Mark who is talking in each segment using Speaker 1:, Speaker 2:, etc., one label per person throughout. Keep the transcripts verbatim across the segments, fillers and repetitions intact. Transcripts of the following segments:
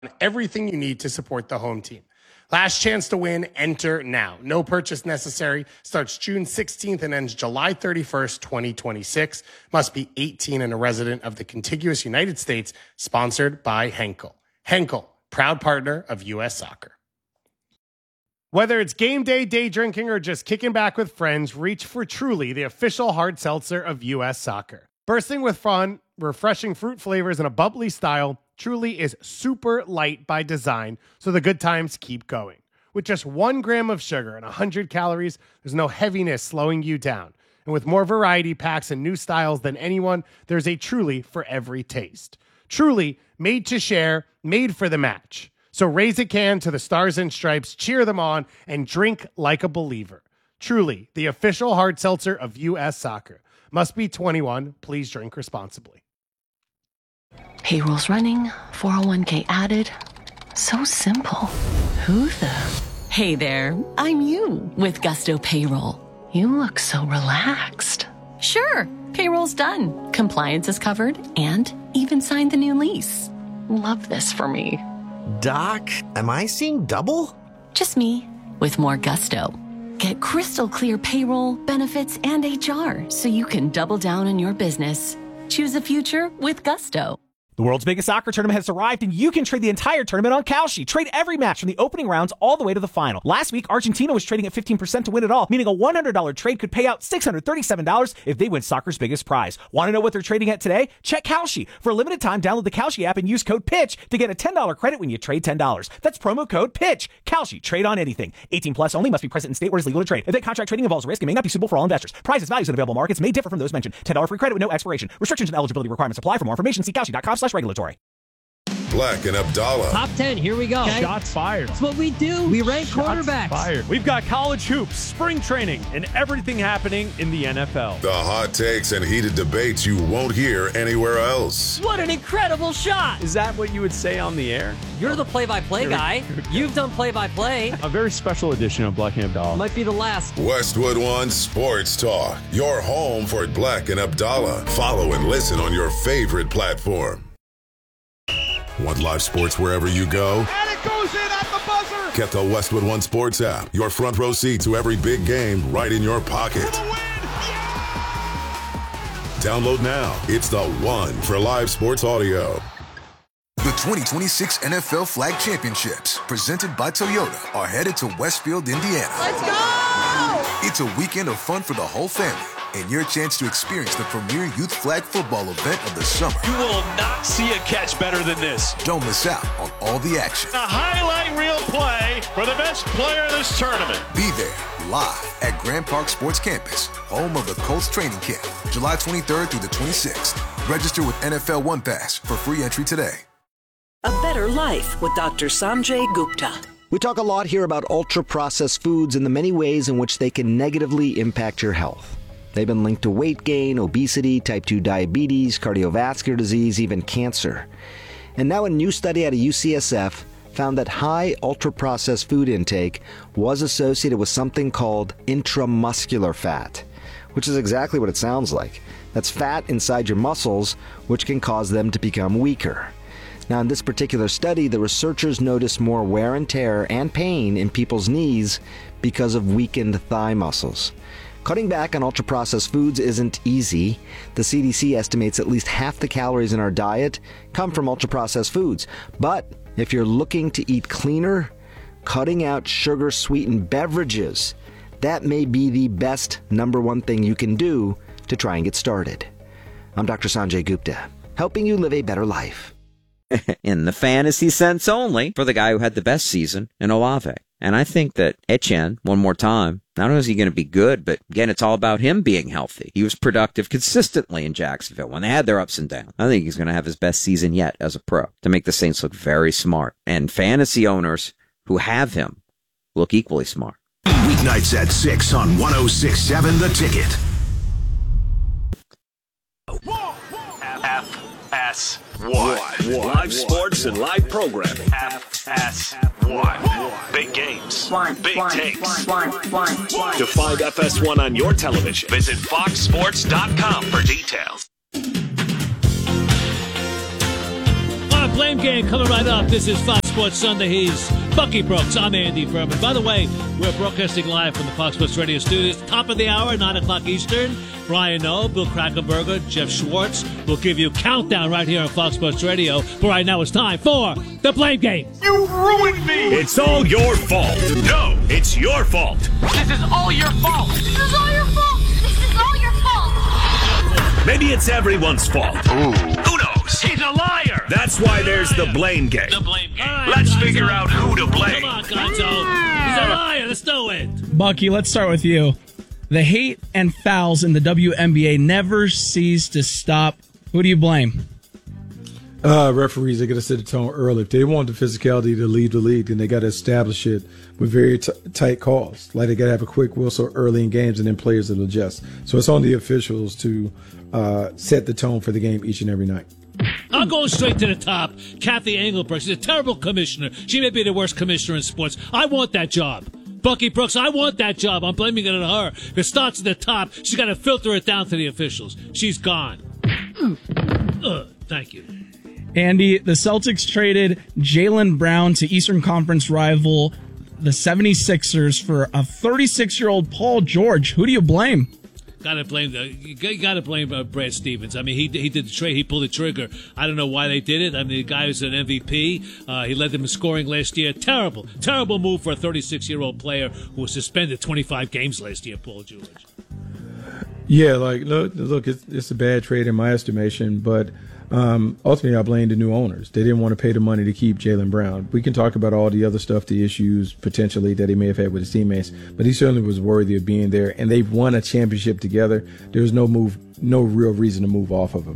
Speaker 1: everything you need to support the home team. Last chance to win, enter now. No purchase necessary. Starts June sixteenth and ends July thirty-first, twenty twenty-six. Must be eighteen and a resident of the contiguous United States. Sponsored by Henkel. Henkel, proud partner of U S Soccer. Whether it's game day, day drinking, or just kicking back with friends, reach for Truly, the official hard seltzer of U S Soccer. Bursting with fun, refreshing fruit flavors, and a bubbly style, Truly is super light by design, so the good times keep going. With just one gram of sugar and one hundred calories, there's no heaviness slowing you down. And with more variety packs and new styles than anyone, there's a Truly for every taste. Truly, made to share, made for the match. So raise a can to the Stars and Stripes, cheer them on, and drink like a believer. Truly, the official hard seltzer of U S Soccer. Must be twenty-one. Please drink responsibly.
Speaker 2: Payroll's running, four oh one k added. So simple. Who the? Hey there, I'm you with Gusto Payroll. You look so relaxed. Sure, payroll's done. Compliance is covered and even signed the new lease. Love this for me.
Speaker 3: Doc, am I seeing double?
Speaker 2: Just me with more gusto. Get crystal clear payroll, benefits, and H R so you can double down on your business. Choose a future with Gusto.
Speaker 4: The world's biggest soccer tournament has arrived, and you can trade the entire tournament on Kalshi. Trade every match from the opening rounds all the way to the final. Last week, Argentina was trading at fifteen percent to win it all, meaning a one hundred dollars trade could pay out six hundred thirty-seven dollars if they win soccer's biggest prize. Want to know what they're trading at today? Check Kalshi. For a limited time, download the Kalshi app and use code PITCH to get a ten dollars credit when you trade ten dollars. That's promo code PITCH. Kalshi. Trade on anything. eighteen plus only. Must be present in state where it's legal to trade. Event contract trading involves risk and may not be suitable for all investors. Prizes, values, and available markets may differ from those mentioned. ten dollars free credit with no expiration. Restrictions and eligibility requirements apply. For more information, see Kalshi.com slash regulatory.
Speaker 5: Black and Abdallah.
Speaker 6: Top ten, here we go. Okay.
Speaker 7: Shots fired.
Speaker 6: That's what we do. We rank
Speaker 7: Shots
Speaker 6: quarterbacks.
Speaker 7: Fired. We've got college hoops, spring training, and everything happening in the N F L.
Speaker 5: The hot takes and heated debates you won't hear anywhere else.
Speaker 6: What an incredible shot.
Speaker 7: Is that what you would say on the air?
Speaker 6: You're the play-by-play guy. You've done play-by-play.
Speaker 7: A very special edition of Black and Abdallah.
Speaker 6: Might be the last.
Speaker 5: Westwood One Sports Talk. Your home for Black and Abdallah. Follow and listen on your favorite platform. Want live sports wherever you go?
Speaker 8: And it goes in at the buzzer!
Speaker 5: Get the Westwood One Sports app. Your front row seat to every big game right in your pocket.
Speaker 8: For the win! Yeah!
Speaker 5: Download now. It's the one for live sports audio.
Speaker 9: The twenty twenty-six N F L Flag Championships, presented by Toyota, are headed to Westfield, Indiana.
Speaker 8: Let's go!
Speaker 9: It's a weekend of fun for the whole family, and your chance to experience the premier youth flag football event of the summer.
Speaker 10: You will not see a catch better than this.
Speaker 9: Don't miss out on all the action.
Speaker 10: A highlight reel play for the best player in this tournament.
Speaker 9: Be there, live at Grand Park Sports Campus, home of the Colts training camp, July twenty-third through the twenty-sixth. Register with N F L One Pass for free entry today.
Speaker 11: A better life with Doctor Sanjay Gupta.
Speaker 12: We talk a lot here about ultra-processed foods and the many ways in which they can negatively impact your health. They've been linked to weight gain, obesity, type two diabetes, cardiovascular disease, even cancer. And now a new study out of U C S F found that high ultra-processed food intake was associated with something called intramuscular fat, which is exactly what it sounds like. That's fat inside your muscles, which can cause them to become weaker. Now, in this particular study, the researchers noticed more wear and tear and pain in people's knees because of weakened thigh muscles. Cutting back on ultra-processed foods isn't easy. The C D C estimates at least half the calories in our diet come from ultra-processed foods. But if you're looking to eat cleaner, cutting out sugar-sweetened beverages, that may be the best number one thing you can do to try and get started. I'm Doctor Sanjay Gupta, helping you live a better life.
Speaker 13: In the fantasy sense only, for the guy who had the best season in Olave. And I think that Etienne, one more time, not only is he going to be good, but again, it's all about him being healthy. He was productive consistently in Jacksonville when they had their ups and downs. I think he's going to have his best season yet as a pro to make the Saints look very smart. And fantasy owners who have him look equally smart.
Speaker 14: Weeknights at six on one oh six point seven The Ticket.
Speaker 10: F S one. Live sports and live programming. F S one. Big games.
Speaker 11: One,
Speaker 10: Big
Speaker 11: one,
Speaker 10: takes.
Speaker 11: one, one, one, one.
Speaker 10: To find F S one on your television, visit fox sports dot com for details.
Speaker 15: One Blame Game coming right up. This is Fox Sports Sunday. He's Bucky Brooks. I'm Andy Furman. By the way, we're broadcasting live from the Fox Sports Radio studios. Top of the hour, nine o'clock Eastern. Brian Noe, Bill Krackomberger, Jeff Schwartz will give you a countdown right here on Fox Sports Radio. But right now it's time for the Blame Game.
Speaker 8: You ruined me!
Speaker 10: It's all your fault. No, it's your fault.
Speaker 8: This is all your fault! This is all your fault! This is all your fault!
Speaker 10: Maybe it's everyone's fault.
Speaker 8: Ooh.
Speaker 10: Who knows?
Speaker 8: He's a liar!
Speaker 10: That's why there's the Blame Game.
Speaker 15: The Blame Game. Right,
Speaker 10: Let's
Speaker 15: Gonzo.
Speaker 10: figure out who to blame.
Speaker 15: Come on, Gonzo. He's a liar. Let's do it.
Speaker 16: Bucky, let's start with you. The hate and fouls in the W N B A never cease to stop. Who do you blame?
Speaker 17: Uh, referees, they got to set the tone early. If they want the physicality to lead the league, then they got to establish it with very t- tight calls. Like they got to have a quick whistle early in games, and then players will adjust. So it's on the officials to uh, set the tone for the game each and every night.
Speaker 15: I'm going straight to the top. Kathy Engelbert. She's a terrible commissioner. She may be the worst commissioner in sports. I want that job. Bucky Brooks, I want that job. I'm blaming it on her. If it starts at the top, she's got to filter it down to the officials. She's gone. uh, thank you.
Speaker 16: Andy, the Celtics traded Jaylen Brown to Eastern Conference rival the seventy-sixers for a thirty-six-year-old Paul George. Who do you blame?
Speaker 15: Got to blame the. You got to blame uh, Brad Stevens. I mean, he he did the trade. He pulled the trigger. I don't know why they did it. I mean, the guy was an M V P. Uh, he led them in scoring last year. Terrible, terrible move for a thirty-six-year-old player who was suspended twenty-five games last year. Paul George.
Speaker 17: Yeah, like look, look, it's, it's a bad trade in my estimation, but um, ultimately I blame the new owners. They didn't want to pay the money to keep Jaylen Brown. We can talk about all the other stuff, the issues potentially that he may have had with his teammates, but he certainly was worthy of being there. And they've won a championship together. There was no move, no real reason to move off of him.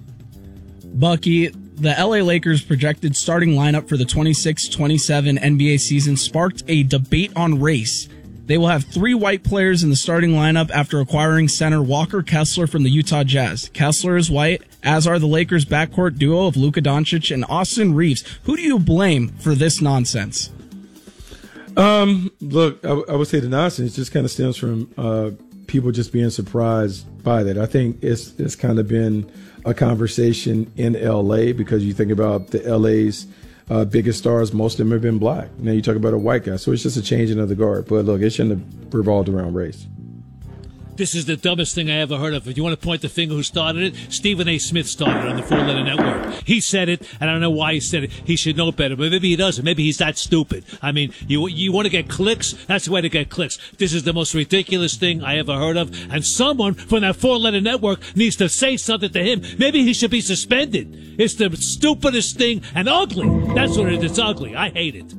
Speaker 16: Bucky, the L A Lakers' projected starting lineup for the twenty-six twenty-seven N B A season sparked a debate on race. They will have three white players in the starting lineup after acquiring center Walker Kessler from the Utah Jazz. Kessler is white, as are the Lakers' backcourt duo of Luka Doncic and Austin Reeves. Who do you blame for this nonsense?
Speaker 17: Um, look, I, I would say the nonsense just kind of stems from uh, people just being surprised by that. I think it's it's kind of been a conversation in L A because you think about the L A's Uh, biggest stars, most of them have been black. Now you talk about a white guy, so it's just a changing of the guard. But look, it shouldn't have revolved around race.
Speaker 15: This is the dumbest thing I ever heard of. If you want to point the finger who started it, Stephen A. Smith started it on the Four Letter Network. He said it, and I don't know why he said it. He should know better, but maybe he doesn't. Maybe he's that stupid. I mean, you you want to get clicks? That's the way to get clicks. This is the most ridiculous thing I ever heard of, and someone from that Four Letter Network needs to say something to him. Maybe he should be suspended. It's the stupidest thing, and ugly. That's what it is. It's ugly. I hate it.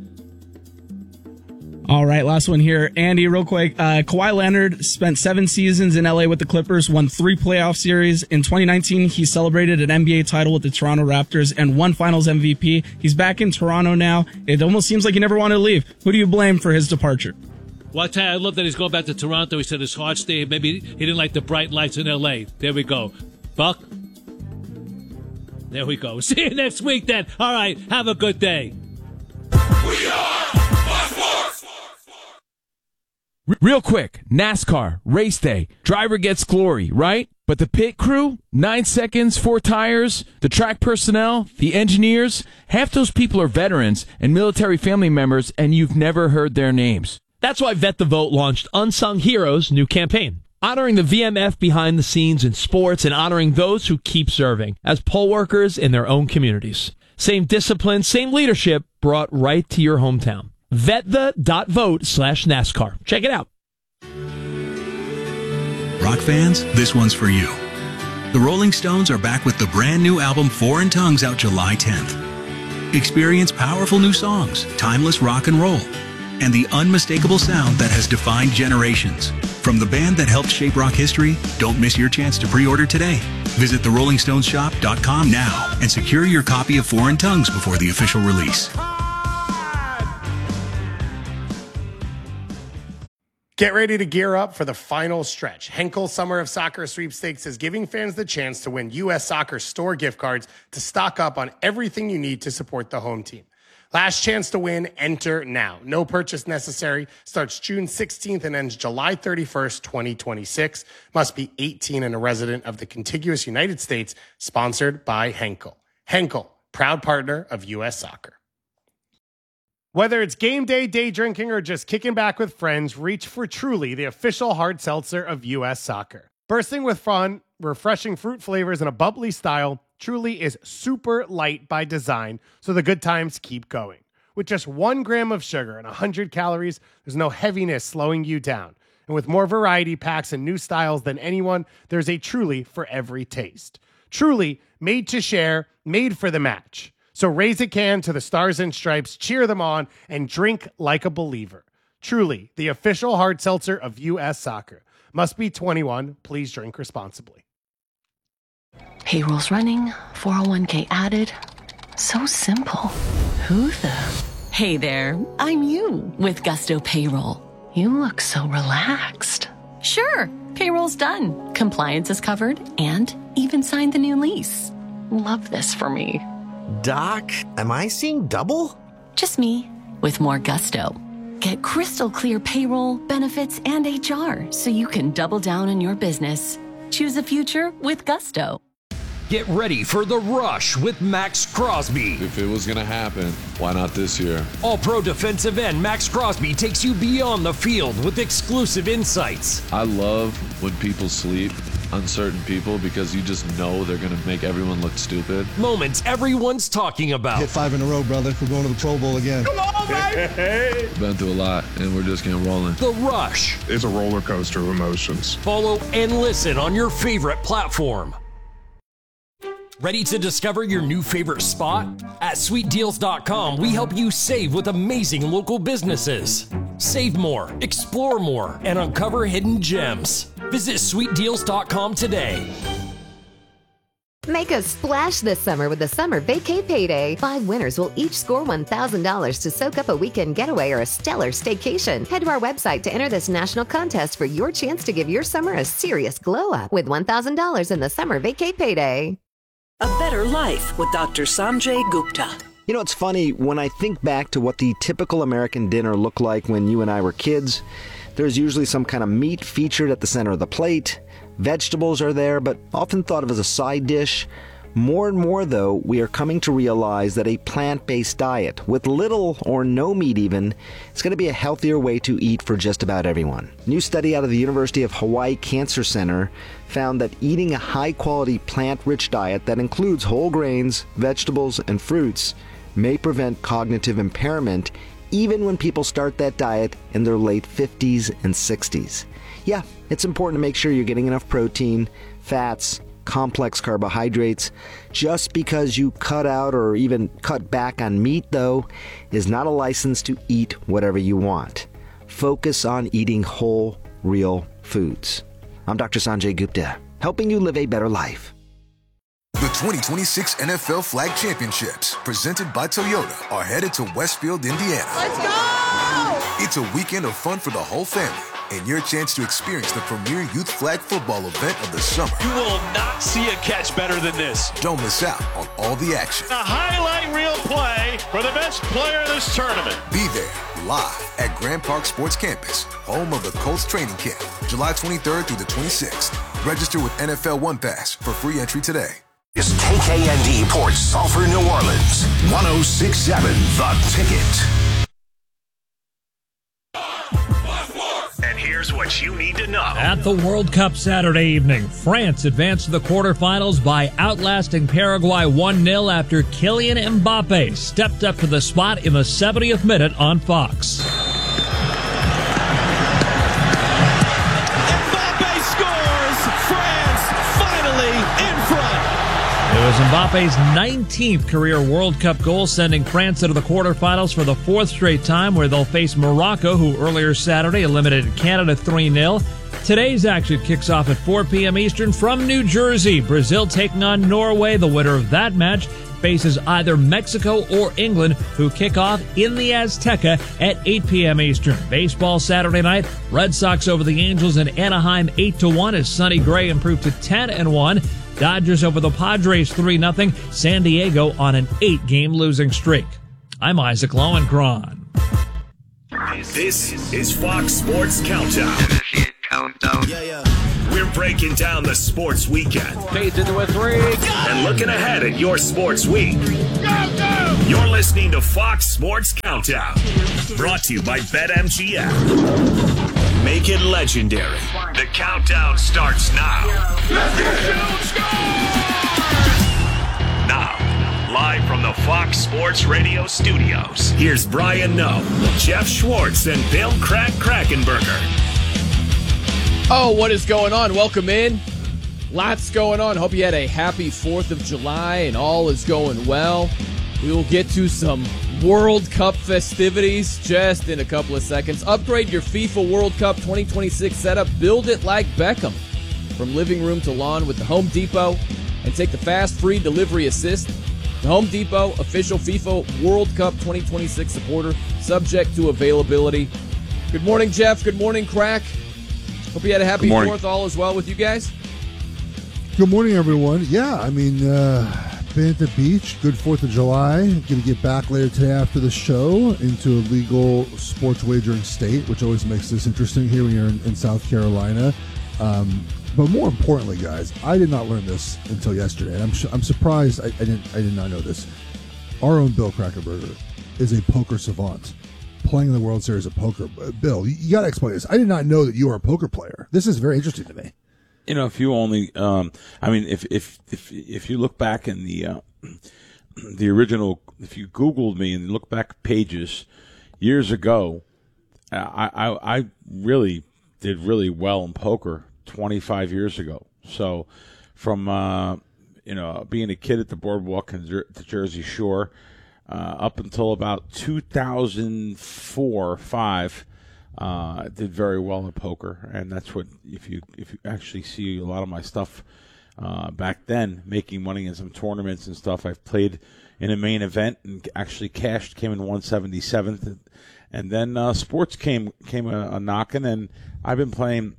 Speaker 16: All right, last one here. Andy, real quick. Uh, Kawhi Leonard spent seven seasons in L A with the Clippers, won three playoff series. In twenty nineteen, he celebrated an N B A title with the Toronto Raptors and won Finals M V P. He's back in Toronto now. It almost seems like he never wanted to leave. Who do you blame for his departure?
Speaker 15: Well, I tell you, I love that he's going back to Toronto. He said his heart stayed. Maybe he didn't like the bright lights in L A. There we go. Buck? There we go. See you next week then. All right, have a good day.
Speaker 10: We are Fox Sports.
Speaker 18: Real quick, NASCAR, race day. Driver gets glory, right? But the pit crew, nine seconds, four tires, the track personnel, the engineers, half those people are veterans and military family members, and you've never heard their names.
Speaker 19: That's why Vet the Vote launched Unsung Heroes' new campaign, honoring the V M F behind the scenes in sports and honoring those who keep serving as poll workers in their own communities. Same discipline, same leadership brought right to your hometown. Vetthe.vote slash NASCAR. Check it out.
Speaker 20: Rock fans, this one's for you. The Rolling Stones are back with the brand new album Foreign Tongues out July tenth. Experience powerful new songs, timeless rock and roll, and the unmistakable sound that has defined generations. From the band that helped shape rock history, don't miss your chance to pre-order today. Visit the rolling stones shop dot com now and secure your copy of Foreign Tongues before the official release.
Speaker 1: Get ready to gear up for the final stretch. Henkel Summer of Soccer Sweepstakes is giving fans the chance to win U S Soccer store gift cards to stock up on everything you need to support the home team. Last chance to win, enter now. No purchase necessary. Starts June sixteenth and ends July thirty-first, twenty twenty-six. Must be eighteen and a resident of the contiguous United States. Sponsored by Henkel. Henkel, proud partner of U S Soccer. Whether it's game day, day drinking, or just kicking back with friends, reach for Truly, the official hard seltzer of U S Soccer. Bursting with fun, refreshing fruit flavors, and a bubbly style, Truly is super light by design, so the good times keep going. With just one gram of sugar and one hundred calories, there's no heaviness slowing you down. And with more variety packs and new styles than anyone, there's a Truly for every taste. Truly, made to share, made for the match. So raise a can to the Stars and Stripes, cheer them on, and drink like a believer. Truly, the official hard seltzer of U S Soccer. Must be twenty-one. Please drink responsibly.
Speaker 2: Payroll's running, four oh one k added. So simple. Who the? Hey there, I'm you with Gusto Payroll. You look so relaxed. Sure, payroll's done. Compliance is covered and even signed the new lease. Love this for me.
Speaker 3: Doc, am I seeing double?
Speaker 2: Just me with more gusto. Get crystal clear payroll, benefits, and H R so you can double down on your business. Choose a future with Gusto.
Speaker 10: Get ready for the rush with Max Crosby.
Speaker 21: If it was going to happen, why not this year?
Speaker 10: All-pro defensive end Max Crosby takes you beyond the field with exclusive insights.
Speaker 21: I love when people sleep on certain people because you just know they're going to make everyone look stupid.
Speaker 10: Moments everyone's talking about.
Speaker 22: Hit five in a row, brother. We're going to the Pro Bowl again.
Speaker 21: Come on, baby! Been through a lot, and we're just getting rolling.
Speaker 10: The Rush.
Speaker 23: It's a roller coaster of emotions.
Speaker 10: Follow and listen on your favorite platform. Ready to discover your new favorite spot? At sweet deals dot com, we help you save with amazing local businesses. Save more, explore more, and uncover hidden gems. Visit sweet deals dot com today.
Speaker 24: Make a splash this summer with the Summer Vacay Payday. Five winners will each score one thousand dollars to soak up a weekend getaway or a stellar staycation. Head to our website to enter this national contest for your chance to give your summer a serious glow up with one thousand dollars in the Summer Vacay Payday.
Speaker 11: A Better Life with Doctor Sanjay Gupta.
Speaker 12: You know, it's funny, when I think back to what the typical American dinner looked like when you and I were kids, there's usually some kind of meat featured at the center of the plate. Vegetables are there, but often thought of as a side dish. More and more, though, we are coming to realize that a plant-based diet, with little or no meat even, is going to be a healthier way to eat for just about everyone. A new study out of the University of Hawaii Cancer Center found that eating a high-quality plant-rich diet that includes whole grains, vegetables, and fruits may prevent cognitive impairment even when people start that diet in their late fifties and sixties. Yeah, it's important to make sure you're getting enough protein, fats, complex carbohydrates. Just because you cut out or even cut back on meat, though, is not a license to eat whatever you want. Focus on eating whole, real foods. I'm Doctor Sanjay Gupta, helping you live a better life.
Speaker 9: The twenty twenty-six N F L Flag Championships, presented by Toyota, are headed to Westfield, Indiana.
Speaker 8: Let's go!
Speaker 9: It's a weekend of fun for the whole family, and your chance to experience the premier youth flag football event of the summer.
Speaker 10: You will not see a catch better than this.
Speaker 9: Don't miss out on all the action.
Speaker 10: A highlight reel play for the best player of this tournament.
Speaker 9: Be there live at Grand Park Sports Campus, home of the Colts training camp, July twenty-third through the twenty-sixth. Register with N F L One Pass for free entry today.
Speaker 14: Is K K N D Port Sulphur, New Orleans. one oh six point seven The Ticket.
Speaker 10: And here's what you need to know.
Speaker 15: At the World Cup Saturday evening, France advanced to the quarterfinals by outlasting Paraguay one nil after Kylian Mbappe stepped up to the spot in the seventieth minute on Fox.
Speaker 8: Mbappe scores! France finally in front!
Speaker 15: It was Mbappe's nineteenth career World Cup goal, sending France into the quarterfinals for the fourth straight time, where they'll face Morocco, who earlier Saturday eliminated Canada three nil. Today's action kicks off at four p.m. Eastern from New Jersey. Brazil taking on Norway. The winner of that match faces either Mexico or England, who kick off in the Azteca at eight p.m. Eastern. Baseball Saturday night, Red Sox over the Angels in Anaheim eight to one as Sonny Gray improved to ten and one. Dodgers over the Padres three nothing. San Diego on an eight-game losing streak. I'm Isaac Lowenkron.
Speaker 10: This is Fox Sports Countdown. Countdown. Yeah, yeah. We're breaking down the sports weekend.
Speaker 8: Fades into a three.
Speaker 10: And looking ahead at your sports week.
Speaker 8: Go!
Speaker 14: You're listening to Fox Sports Countdown, brought to you by BetMGM. Make it legendary. The countdown starts now. Now, live from the Fox Sports Radio studios, here's Brian Noe, Jeff Schwartz, and Bill Crack Krackenberger.
Speaker 4: Oh, what is going on? Welcome in. Lots going on. Hope you had a happy fourth of July and all is going well. We will get to some World Cup festivities just in a couple of seconds. Upgrade your FIFA World Cup twenty twenty-six setup. Build it like Beckham. From living room to lawn with the Home Depot. And take the fast, free delivery assist. The Home Depot, official FIFA World Cup twenty twenty-six supporter, subject to availability. Good morning, Jeff. Good morning, Crack. Hope you had a happy fourth. All is well with you guys?
Speaker 22: Good morning, everyone. Yeah, I mean, uh, been at the beach. Good fourth of July. Going to get back later today after the show into a legal sports wagering state, which always makes this interesting here when you're in, in South Carolina. Um, but more importantly, guys, I did not learn this until yesterday. And I'm I'm surprised I, I didn't I did not know this. Our own Bill Krackenberger is a poker savant, playing in the World Series of Poker. Bill, you, you got to explain this. I did not know that you are a poker player. This is very interesting to me.
Speaker 5: You know, if you only, um, I mean, if if if if you look back in the uh, the original, if you Googled me and look back pages years ago, I, I I really did really well in poker twenty-five years ago. So, from uh, you know being a kid at the boardwalk in Jer- the Jersey Shore uh, up until about two thousand four, five. Uh, did very well in poker, and that's what if you if you actually see a lot of my stuff uh, back then, making money in some tournaments and stuff. I've played in a main event and actually cashed, came in one seventy-seventh, and then uh, sports came came a, a knocking, and I've been playing,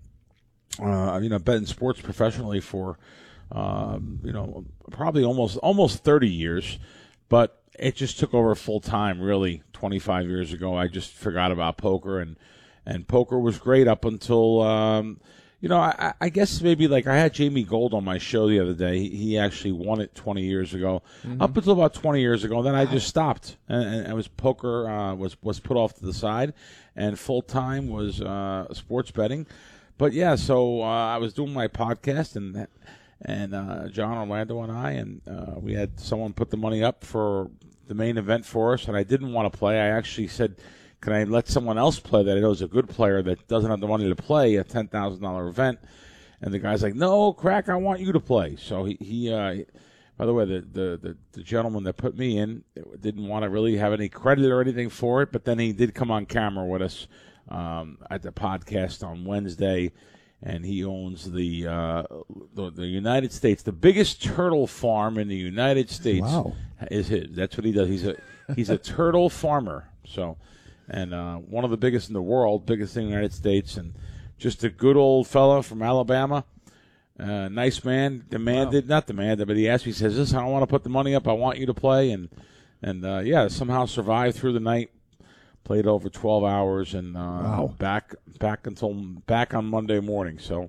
Speaker 5: uh, you know, betting sports professionally for, uh, you know, probably almost almost thirty years, but it just took over full time really twenty-five years ago. I just forgot about poker and. And poker was great up until, um, you know, I, I guess maybe like I had Jamie Gold on my show the other day. He, he actually won it twenty years ago. Mm-hmm. Up until about twenty years ago, then I just stopped. And, and it was poker uh, was, was put off to the side, and full-time was uh, sports betting. But, yeah, so uh, I was doing my podcast, and and uh, John Orlando and I, and uh, we had someone put the money up for the main event for us, and I didn't want to play. I actually said, can I let someone else play that I know is a good player that doesn't have the money to play a ten thousand dollars event? And the guy's like, no, Crack, I want you to play. So he, he uh, by the way, the, the, the, the gentleman that put me in didn't want to really have any credit or anything for it, but then he did come on camera with us um, at the podcast on Wednesday, and he owns the, uh, the the United States, the biggest turtle farm in the United States.
Speaker 22: Wow.
Speaker 5: Is his. That's what he does. He's a he's a turtle farmer. So. And uh, one of the biggest in the world, biggest in the United States, and just a good old fella from Alabama. Uh, nice man, demanded, wow. not demanded, but he asked me, he says, listen, I don't want to put the money up, I want you to play. And, and uh, yeah, somehow survived through the night, played over twelve hours, and uh, wow. back back until back on Monday morning. So,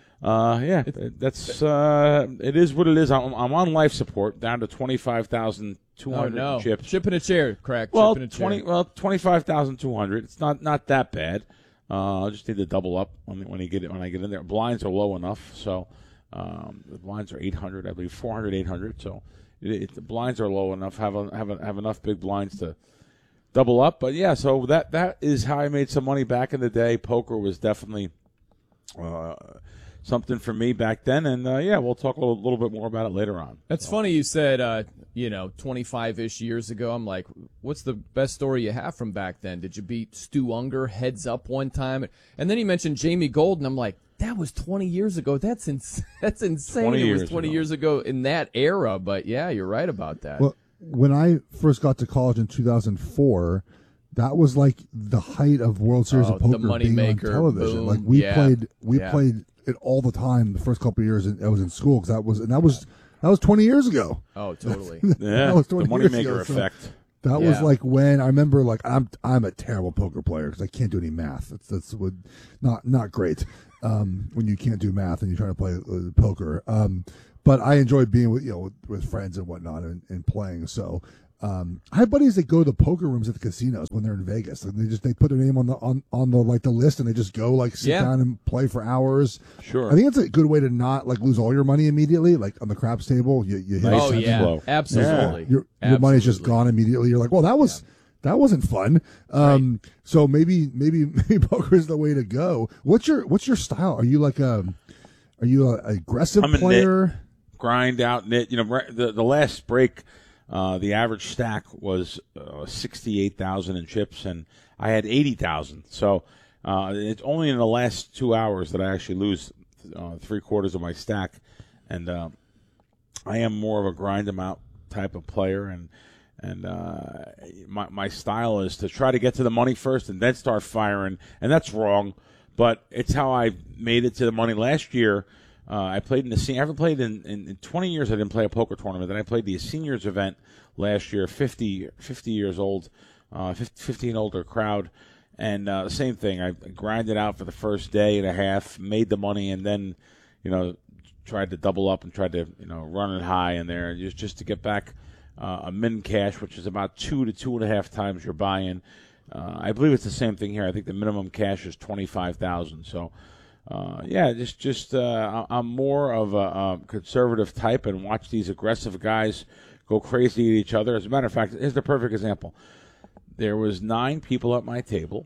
Speaker 5: uh, yeah, that's uh, it is what it is. I'm, I'm on life support, down to twenty-five thousand two hundred
Speaker 4: oh, no.
Speaker 5: chips.
Speaker 4: Chip in a chair, Crack.
Speaker 5: Well,
Speaker 4: Chip in a chair.
Speaker 5: twenty. Well, twenty-five thousand two hundred. It's not not that bad. Uh, I just need to double up when when you get it when I get in there. Blinds are low enough, so um, the blinds are eight hundred, I believe, four hundred, eight hundred. So it, it, the blinds are low enough. Have a, have a, have enough big blinds to double up. But yeah, so that that is how I made some money back in the day. Poker was definitely uh, something for me back then, and uh, yeah, we'll talk a little, little bit more about it later on.
Speaker 4: That's so. Funny you said, uh, you know, twenty-five-ish years ago. I'm like, what's the best story you have from back then? Did you beat Stu Unger heads up one time? And then he mentioned Jamie Gold, and I'm like, that was twenty years ago. That's ins- that's insane. It was twenty ago. years ago in that era. But yeah, you're right about that.
Speaker 22: Well, when I first got to college in two thousand four, that was like the height of World Series
Speaker 4: oh,
Speaker 22: of Poker
Speaker 4: the money
Speaker 22: being
Speaker 4: maker,
Speaker 22: on television.
Speaker 4: boom,
Speaker 22: like we
Speaker 4: yeah,
Speaker 22: played, we
Speaker 4: yeah.
Speaker 22: played it all the time the first couple of years I was in school because that was and that was that was twenty years ago.
Speaker 4: Oh, totally.
Speaker 22: that
Speaker 5: yeah,
Speaker 22: was twenty
Speaker 5: the money
Speaker 22: years
Speaker 5: maker
Speaker 22: ago, so
Speaker 5: effect.
Speaker 22: That
Speaker 4: yeah.
Speaker 22: was like when I remember. Like I'm I'm a terrible poker player because I can't do any math. That's that's would not not great. Um, when you can't do math and you're trying to play uh, poker. Um, but I enjoy being with you know with, with friends and whatnot and, and playing. So Um, I have buddies that go to the poker rooms at the casinos when they're in Vegas, and they just they put their name on the on, on the like the list, and they just go like sit
Speaker 4: Yeah.
Speaker 22: down and play for hours.
Speaker 5: Sure.
Speaker 22: I think it's a good way to not like lose all your money immediately. Like on the craps table, you, you hit
Speaker 4: Oh,
Speaker 22: a
Speaker 4: yeah.
Speaker 22: flow.
Speaker 4: Absolutely.
Speaker 22: Your your money's just
Speaker 4: Absolutely.
Speaker 22: gone immediately. You're like, well, that was that wasn't fun. Um, so maybe maybe maybe poker is the way to go. What's your what's your style? Are you like a are you an aggressive
Speaker 5: I'm a
Speaker 22: player?
Speaker 5: knit, grind out, knit. You know, right- the the last break, uh, the average stack was uh, sixty-eight thousand in chips, and I had eighty thousand. So uh, it's only in the last two hours that I actually lose uh, three quarters of my stack, and uh, I am more of a grind them out type of player, and and uh, my my style is to try to get to the money first and then start firing, and that's wrong. But it's how I made it to the money last year. Uh, I played in the senior. I haven't played in, in, in twenty years. I didn't play a poker tournament. Then I played the seniors event last year. fifty, fifty years old, uh, fifteen older crowd, and uh, same thing. I grinded out for the first day and a half, made the money, and then, you know, tried to double up and tried to, you know, run it high in there just just to get back uh, a min cash, which is about two to two and a half times your buy-in. Uh, I believe it's the same thing here. I think the minimum cash is twenty-five thousand. So, uh, yeah, just just uh, I'm more of a, a conservative type and watch these aggressive guys go crazy at each other. As a matter of fact, here's the perfect example. There was nine people at my table,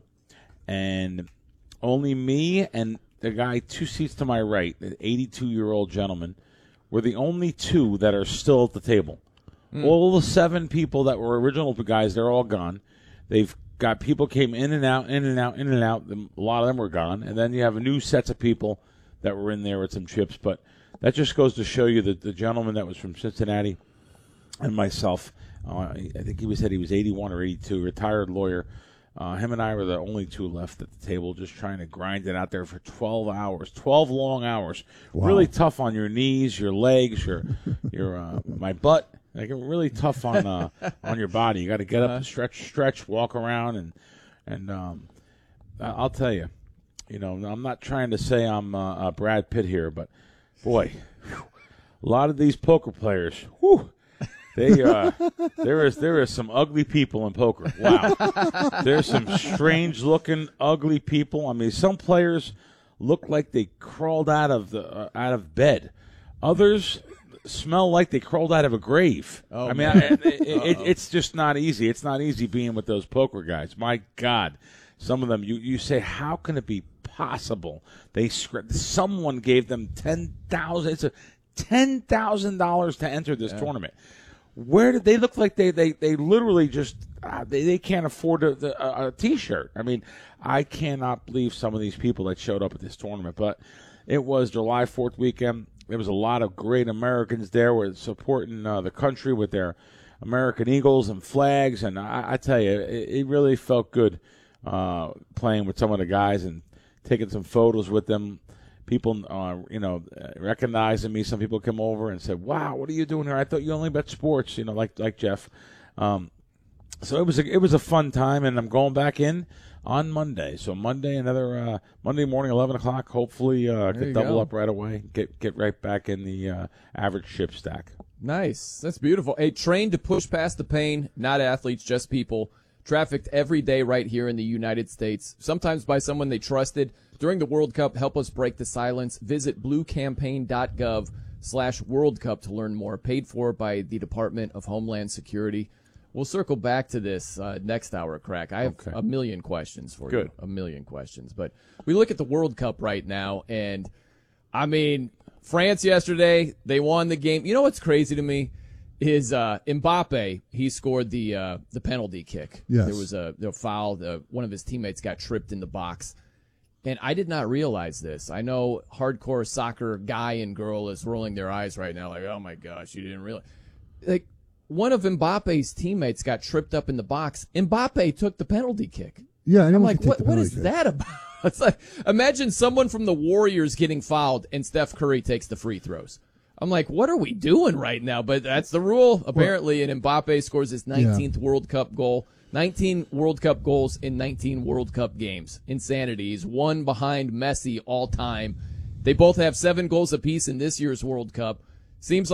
Speaker 5: and only me and the guy two seats to my right, the eighty-two-year-old gentleman, were the only two that are still at the table. Mm. All the seven people that were original guys, they're all gone. They've got people came in and out, in and out, in and out. A lot of them were gone. And then you have a new sets of people that were in there with some chips. But that just goes to show you that the gentleman that was from Cincinnati and myself, uh, I think he was said he was eighty-one or eighty-two, retired lawyer. Uh, him and I were the only two left at the table just trying to grind it out there for twelve hours, twelve long hours.
Speaker 22: Wow.
Speaker 5: Really tough on your knees, your legs, your, your uh, my butt. Like really tough on uh, on your body. You got to get up and stretch, stretch, walk around, and and um, I'll tell you, you know, I'm not trying to say I'm uh, uh, Brad Pitt here, but boy, whew, a lot of these poker players, whew, they uh, there is there is some ugly people in poker. Wow, there's some strange looking ugly people. I mean, some players look like they crawled out of the uh, out of bed. Others smell like they crawled out of a grave.
Speaker 4: Oh,
Speaker 5: I mean, I, it, it, it's just not easy. It's not easy being with those poker guys. My God, some of them, you, you say, how can it be possible? They someone gave them ten thousand. It's a ten thousand dollars to enter this
Speaker 4: yeah.
Speaker 5: tournament. Where did they look like they they, they literally just uh, they they can't afford a, a, a T-shirt? I mean, I cannot believe some of these people that showed up at this tournament. But it was July fourth weekend. There was a lot of great Americans there were supporting uh, the country with their American Eagles and flags. And I, I tell you, it, it really felt good uh, playing with some of the guys and taking some photos with them. People, uh, you know, recognizing me. Some people come over and said, "Wow, what are you doing here? I thought you only bet sports." You know, like like Jeff. Um, so it was a, it was a fun time, and I'm going back in on Monday. So Monday, another uh, Monday morning, eleven o'clock. Hopefully, uh, I could double
Speaker 4: go.
Speaker 5: up right away. Get get right back in the uh, average chip stack.
Speaker 4: Nice. That's beautiful. A trained to push past the pain, not athletes, just people. Trafficked every day right here in the United States, sometimes by someone they trusted. During the World Cup, help us break the silence. Visit bluecampaign.gov slash World Cup to learn more. Paid for by the Department of Homeland Security. We'll circle back to this uh, next hour, Crack. I have
Speaker 5: Okay.
Speaker 4: a million questions for
Speaker 5: Good.
Speaker 4: you. A million questions. But we look at the World Cup right now, and, I mean, France yesterday, they won the game. You know what's crazy to me? Is uh, Mbappe, he scored the uh, the penalty kick.
Speaker 22: Yes.
Speaker 4: There was a, a foul. The, one of his teammates got tripped in the box. And I did not realize this. I know hardcore soccer guy and girl is rolling their eyes right now like, oh, my gosh, you didn't realize. Like, one of Mbappe's teammates got tripped up in the box. Mbappe took the penalty kick.
Speaker 22: Yeah,
Speaker 4: I'm
Speaker 22: anyone
Speaker 4: like,
Speaker 22: can take
Speaker 4: what?
Speaker 22: the
Speaker 4: What
Speaker 22: penalty
Speaker 4: is
Speaker 22: kick.
Speaker 4: that about? It's like, imagine someone from the Warriors getting fouled and Steph Curry takes the free throws. I'm like, what are we doing right now? But that's the rule, apparently. And Mbappe scores his nineteenth World Cup goal. nineteen World Cup goals in nineteen World Cup games. Insanity. He's one behind Messi all time. They both have seven goals apiece in this year's World Cup. Seems like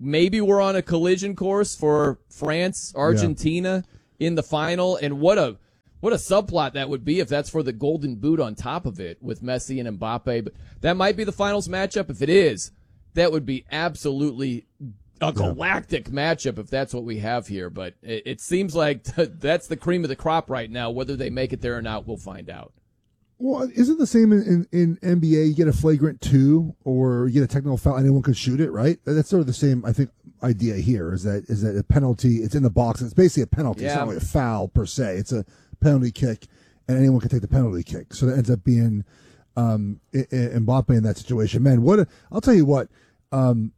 Speaker 4: maybe we're on a collision course for France, Argentina yeah. in the final, and what a what a subplot that would be if that's for the Golden Boot on top of it with Messi and Mbappe. But that might be the finals matchup. If it is, that would be absolutely a galactic yeah. matchup if that's what we have here. But it, it seems like that's the cream of the crop right now. Whether they make it there or not, we'll find out.
Speaker 22: Well, isn't the same in, in, in N B A? You get a flagrant two or you get a technical foul, anyone can shoot it, right? That's sort of the same, I think, idea here is that is that a penalty, it's in the box. It's basically a penalty. Yeah. It's not really a foul per se. It's a penalty kick, and anyone can take the penalty kick. So that ends up being um, Mbappe in that situation. Man, what a, I'll tell you what, um,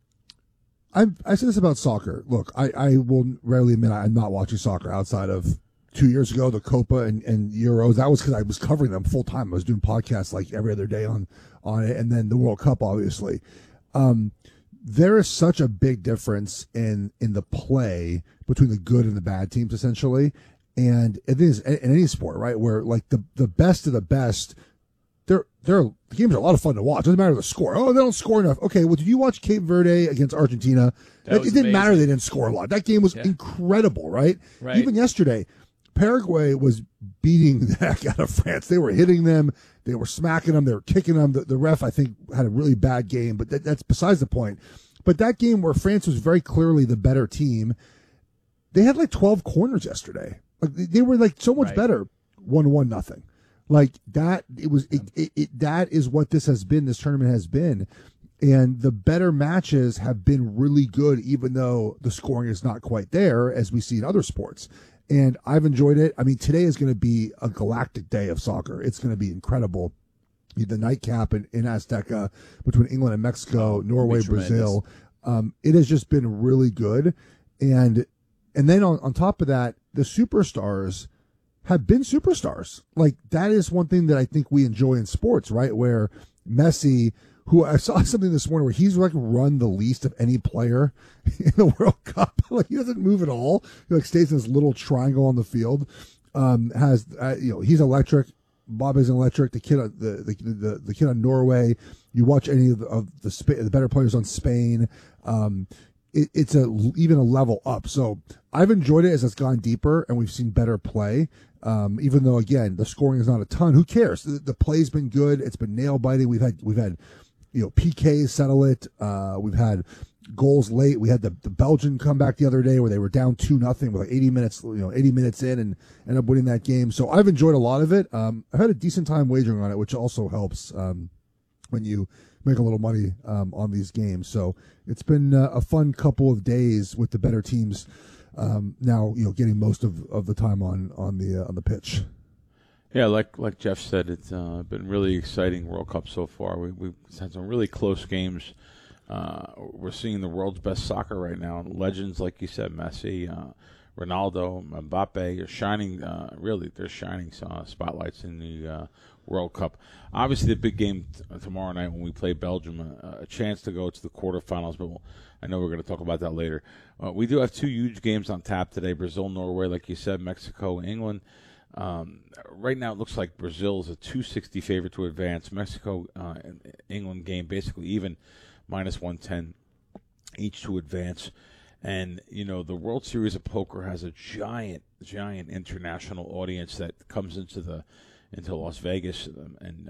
Speaker 22: I I say this about soccer. Look, I, I will rarely admit I'm not watching soccer outside of two years ago, the Copa and, and Euros. That was because I was covering them full time. I was doing podcasts like every other day on, on it. And then the World Cup, obviously. Um, there is such a big difference in, in the play between the good and the bad teams, essentially. And it is in any sport, right? Where like the, the best of the best, they're, they're, the games are a lot of fun to watch. Doesn't matter the score. Oh, they don't score enough. Okay. Well, did you watch Cape Verde against Argentina? It, it didn't amazing. matter. They didn't score a lot. That game was yeah. incredible, right?
Speaker 4: Right.
Speaker 22: Even yesterday, Paraguay was beating the heck out of France. They were hitting them. They were smacking them. They were kicking them. The, the ref, I think, had a really bad game, but that, that's besides the point. But that game where France was very clearly the better team, they had like twelve corners yesterday. Like they were like so much right. better. One one nothing. Like that. It was. It, it, it, that is what this has been. This tournament has been. And the better matches have been really good, even though the scoring is not quite there, as we see in other sports. And I've enjoyed it. I mean, today is going to be a galactic day of soccer. It's going to be incredible. The nightcap in, in Azteca between England and Mexico, Norway, Brazil. Um, it has just been really good. And and then on, on top of that, the superstars have been superstars. Like, that is one thing that I think we enjoy in sports, right? Where Messi, who I saw something this morning where he's like run the least of any player in the World Cup. Like, he doesn't move at all. He like stays in this little triangle on the field. Um, has uh, you know, he's electric. Bob is electric. The kid, the the the, the kid on Norway. You watch any of the of the, Sp- the better players on Spain. Um, it, it's a even a level up. So I've enjoyed it as it's gone deeper and we've seen better play. Um, even though again the scoring is not a ton. Who cares? The, the play's been good. It's been nail biting. We've had we've had. You know, P Ks settle it. Uh, we've had goals late. We had the, the Belgian comeback the other day where they were down two nothing with like eighty minutes, you know, eighty minutes in and ended up winning that game. So I've enjoyed a lot of it. Um, I've had a decent time wagering on it, which also helps um, when you make a little money um, on these games. So it's been uh, a fun couple of days with the better teams um, now, you know, getting most of, of the time on on the uh, on the pitch.
Speaker 5: Yeah, like like Jeff said, it's uh, been really exciting World Cup so far. We, we've had some really close games. Uh, we're seeing the world's best soccer right now. Legends, like you said, Messi, uh, Ronaldo, Mbappe are shining. Uh, really, they're shining uh, spotlights in the uh, World Cup. Obviously, the big game t- tomorrow night when we play Belgium, uh, a chance to go to the quarterfinals. But we'll, I know we're going to talk about that later. Uh, we do have two huge games on tap today: Brazil, Norway, like you said, Mexico, England. Um, right now, it looks like Brazil is a two sixty favorite to advance. Mexico, uh, and England game basically even, minus one ten each to advance. And, you know, the World Series of Poker has a giant, giant international audience that comes into the into Las Vegas. And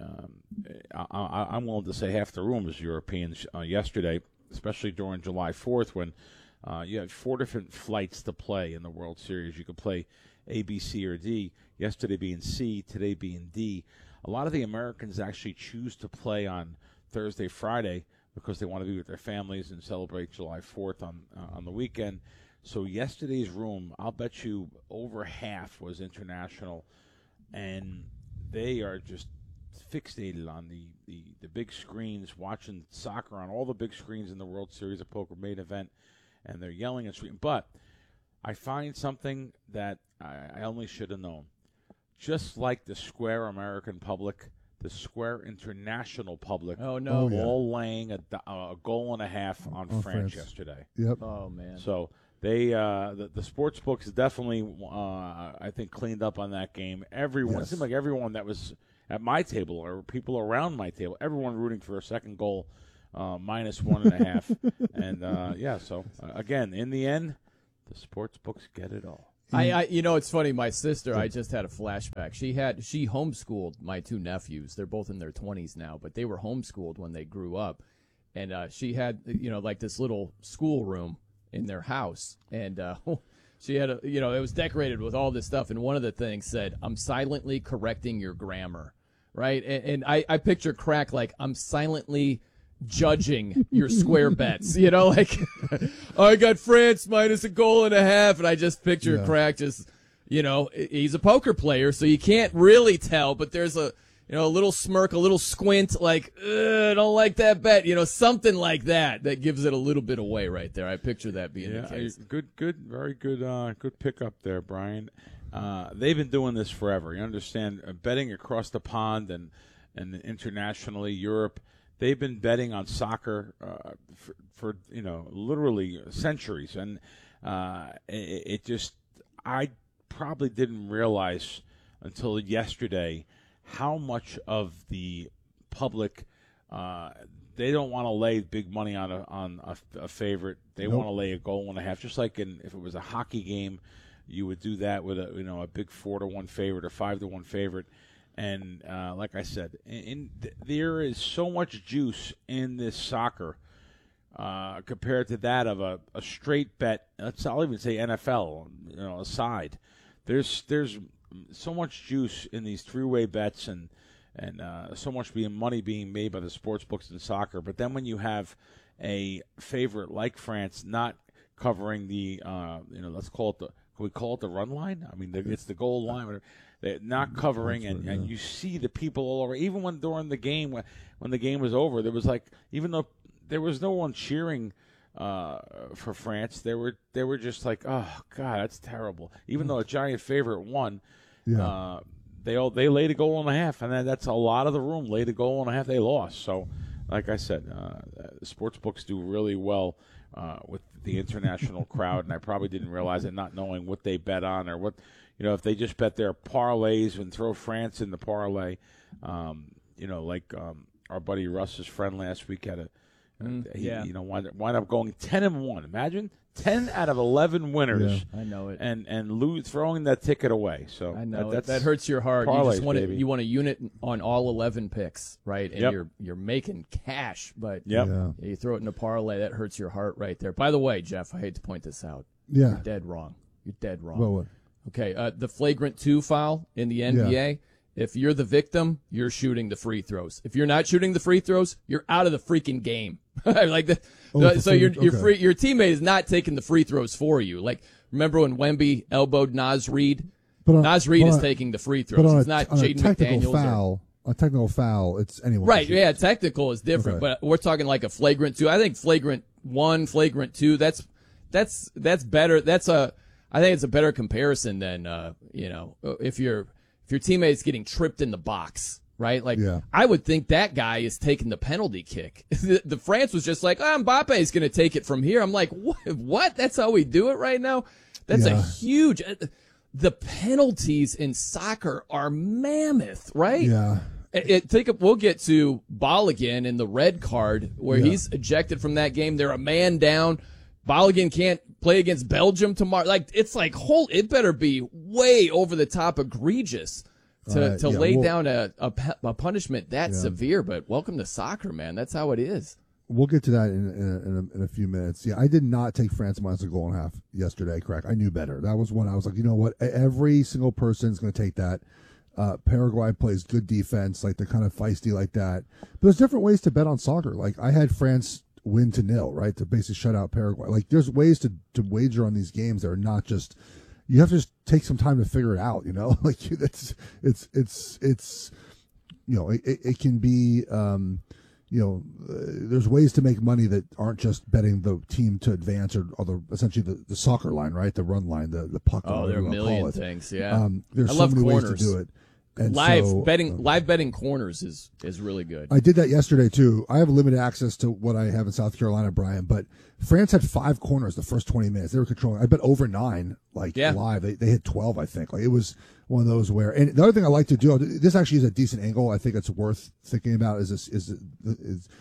Speaker 5: um, I, I, I'm willing to say half the room is Europeans uh, yesterday, especially during July fourth when uh, you had four different flights to play in the World Series. You could play A, B, C, or D, yesterday being C, today being D. A lot of the Americans actually choose to play on Thursday, Friday, because they want to be with their families and celebrate July fourth on uh, on the weekend. So yesterday's room, I'll bet you over half was international, and they are just fixated on the, the, the big screens, watching soccer on all the big screens in the World Series of Poker main event, and they're yelling and screaming. But I find something that I, I only should have known. Just like the square American public, the square international public,
Speaker 4: oh no,
Speaker 22: Oh, yeah.
Speaker 5: all laying a, a goal and a half on,
Speaker 22: On
Speaker 5: France,
Speaker 22: France.
Speaker 5: yesterday.
Speaker 22: Yep.
Speaker 4: Oh man.
Speaker 5: So they, uh, the, the sports books definitely, uh, I think, cleaned up on that game. Everyone,
Speaker 22: Yes.
Speaker 5: it seemed like everyone that was at my table or people around my table, everyone rooting for a second goal uh, minus one and a half. And, uh, yeah, so, uh, again, in the end, the sports books get it all.
Speaker 4: I, I, you know, it's funny. My sister, I just had a flashback. She had, she homeschooled my two nephews. They're both in their twenties now, but they were homeschooled when they grew up. And uh, she had, you know, like this little schoolroom in their house. And uh, she had, a, you know, it was decorated with all this stuff. And one of the things said, "I'm silently correcting your grammar." Right? And, and I, I picture Crack like, I'm silently judging your square bets. You know, like, I got France minus a goal and a half. And I just picture
Speaker 22: Yeah.
Speaker 4: Crack just, you know, he's a poker player, so you can't really tell. But there's a, you know, a little smirk, a little squint, like, I don't like that bet. You know, something like that that gives it a little bit away right there. I picture that being
Speaker 5: Yeah,
Speaker 4: the case.
Speaker 5: good, good, very good, uh, good pickup there, Brian. Uh, they've been doing this forever. You understand, uh, betting across the pond and and internationally, Europe. They've been betting on soccer uh, for, for you know literally centuries, and uh, it, it just I probably didn't realize until yesterday how much of the public uh, they don't want to lay big money on a on a, a favorite. They
Speaker 22: Nope.
Speaker 5: want to lay a goal and a half, just like in if it was a hockey game, you would do that with a you know a big four to one favorite or five to one favorite. And uh, like I said, in, in th- there is so much juice in this soccer uh, compared to that of a, a straight bet. Let's I'll even say N F L, you know, aside. There's there's so much juice in these three-way bets and and uh, so much being money being made by the sports books in soccer. But then when you have a favorite like France not covering the uh, you know let's call it the can we call it the run line? I mean the, it's the goal line. Whatever. They're not covering, and, and you see the people all over. Even when during the game, when, when the game was over, there was like, even though there was no one cheering uh, for France, they were they were just like, oh God, that's terrible. Even though a giant favorite won,
Speaker 22: Yeah.
Speaker 5: uh, they all they laid a goal and a half, and then that's a lot of the room laid a goal and a half. They lost. So, like I said, uh, the sports books do really well uh, with the international crowd, and I probably didn't realize it, not knowing what they bet on or what. You know, if they just bet their parlays and throw France in the parlay, um, you know, like um, our buddy Russ's friend last week had a,
Speaker 4: Mm,
Speaker 5: he,
Speaker 4: yeah.
Speaker 5: you know, wind up, wind up going ten and one. Imagine ten out of eleven winners.
Speaker 4: Yeah. I know it.
Speaker 5: And and lose, throwing that ticket away. So
Speaker 4: I know
Speaker 5: that,
Speaker 4: it. That hurts your heart. You
Speaker 5: parlays,
Speaker 4: just want
Speaker 5: baby.
Speaker 4: to, you want a unit on all eleven picks, right? And
Speaker 5: Yep.
Speaker 4: you're you're making cash, but
Speaker 5: Yep.
Speaker 22: Yeah.
Speaker 4: you throw it in a parlay, that hurts your heart right there. By the way, Jeff, I hate to point this out.
Speaker 22: Yeah.
Speaker 4: You're dead wrong. You're dead wrong.
Speaker 22: Well, what?
Speaker 4: Okay, uh, the flagrant two foul in the N B A.
Speaker 22: Yeah.
Speaker 4: If you're the victim, you're shooting the free throws. If you're not shooting the free throws, you're out of the freaking game. like the,
Speaker 22: Oh,
Speaker 4: the-
Speaker 22: it's a
Speaker 4: so your
Speaker 22: free-
Speaker 4: your
Speaker 22: okay.
Speaker 4: free your teammate is not taking the free throws for you. Like remember when Wemby elbowed Naz Reid?
Speaker 22: But on-
Speaker 4: Naz Reid
Speaker 22: but
Speaker 4: is
Speaker 22: on-
Speaker 4: taking the free
Speaker 22: But
Speaker 4: throws.
Speaker 22: on
Speaker 4: It's
Speaker 22: a,
Speaker 4: not
Speaker 22: on a
Speaker 4: Jaden
Speaker 22: technical
Speaker 4: McDaniels. or-
Speaker 22: foul, a technical foul, it's anyone.
Speaker 4: Right,
Speaker 22: can shoot.
Speaker 4: yeah, technical is different,
Speaker 22: Okay.
Speaker 4: but we're talking like a flagrant two. I think flagrant one, flagrant two, that's that's that's better. That's a I think it's a better comparison than uh, you know, if your if your teammate's getting tripped in the box, right? Like
Speaker 22: Yeah.
Speaker 4: I would think that guy is taking the penalty kick. the, the France was just like, oh, Mbappe's going to take it from here. I'm like, what? What? That's how we do it right now? That's a
Speaker 22: Yeah.
Speaker 4: huge the penalties in soccer are mammoth, right?
Speaker 22: Yeah.
Speaker 4: It, it, think of, we'll get to Balogun in the red card where
Speaker 22: Yeah.
Speaker 4: he's ejected from that game. They're a man down. Balogun can't play against Belgium tomorrow. Like it's like whole. It better be way over the top egregious to
Speaker 22: Uh,
Speaker 4: to
Speaker 22: yeah,
Speaker 4: lay
Speaker 22: well-
Speaker 4: down a, a pe- a punishment that
Speaker 22: Yeah.
Speaker 4: severe. But welcome to soccer, man. That's how it is.
Speaker 22: We'll get to that in, in, a, in, a, in a few minutes. Yeah, I did not take France minus a goal and a half yesterday, Crack. I knew better. That was one I was like, you know what? Every single person is going to take that. Uh, Paraguay plays good defense, like they're kind of feisty like that. But there's different ways to bet on soccer. Like I had France win to nil, right, to basically shut out Paraguay. Like there's ways to, to wager on these games that are not just. You have to just take some time to figure it out. You know, like you, it's it's it's it's you know it, it, it can be. Um, You know, uh, there's ways to make money that aren't just betting the team to advance or, or the, essentially the, the soccer line, right? The run line, the the puck.
Speaker 4: Oh,
Speaker 22: or
Speaker 4: there are a
Speaker 22: whatever you wanna
Speaker 4: million
Speaker 22: call it.
Speaker 4: things. Yeah,
Speaker 22: Um, there's
Speaker 4: I
Speaker 22: so
Speaker 4: love
Speaker 22: many
Speaker 4: corners.
Speaker 22: ways to do it. And
Speaker 4: live
Speaker 22: so,
Speaker 4: betting,
Speaker 22: uh,
Speaker 4: live betting corners is is really good.
Speaker 22: I did that yesterday too. I have limited access to what I have in South Carolina, Brian, but France had five corners the first twenty minutes. They were controlling. I bet over nine, like
Speaker 4: Yeah.
Speaker 22: live. They they hit twelve, I think. Like it was one of those where. And the other thing I like to do, this actually is a decent angle. I think it's worth thinking about. Is this is is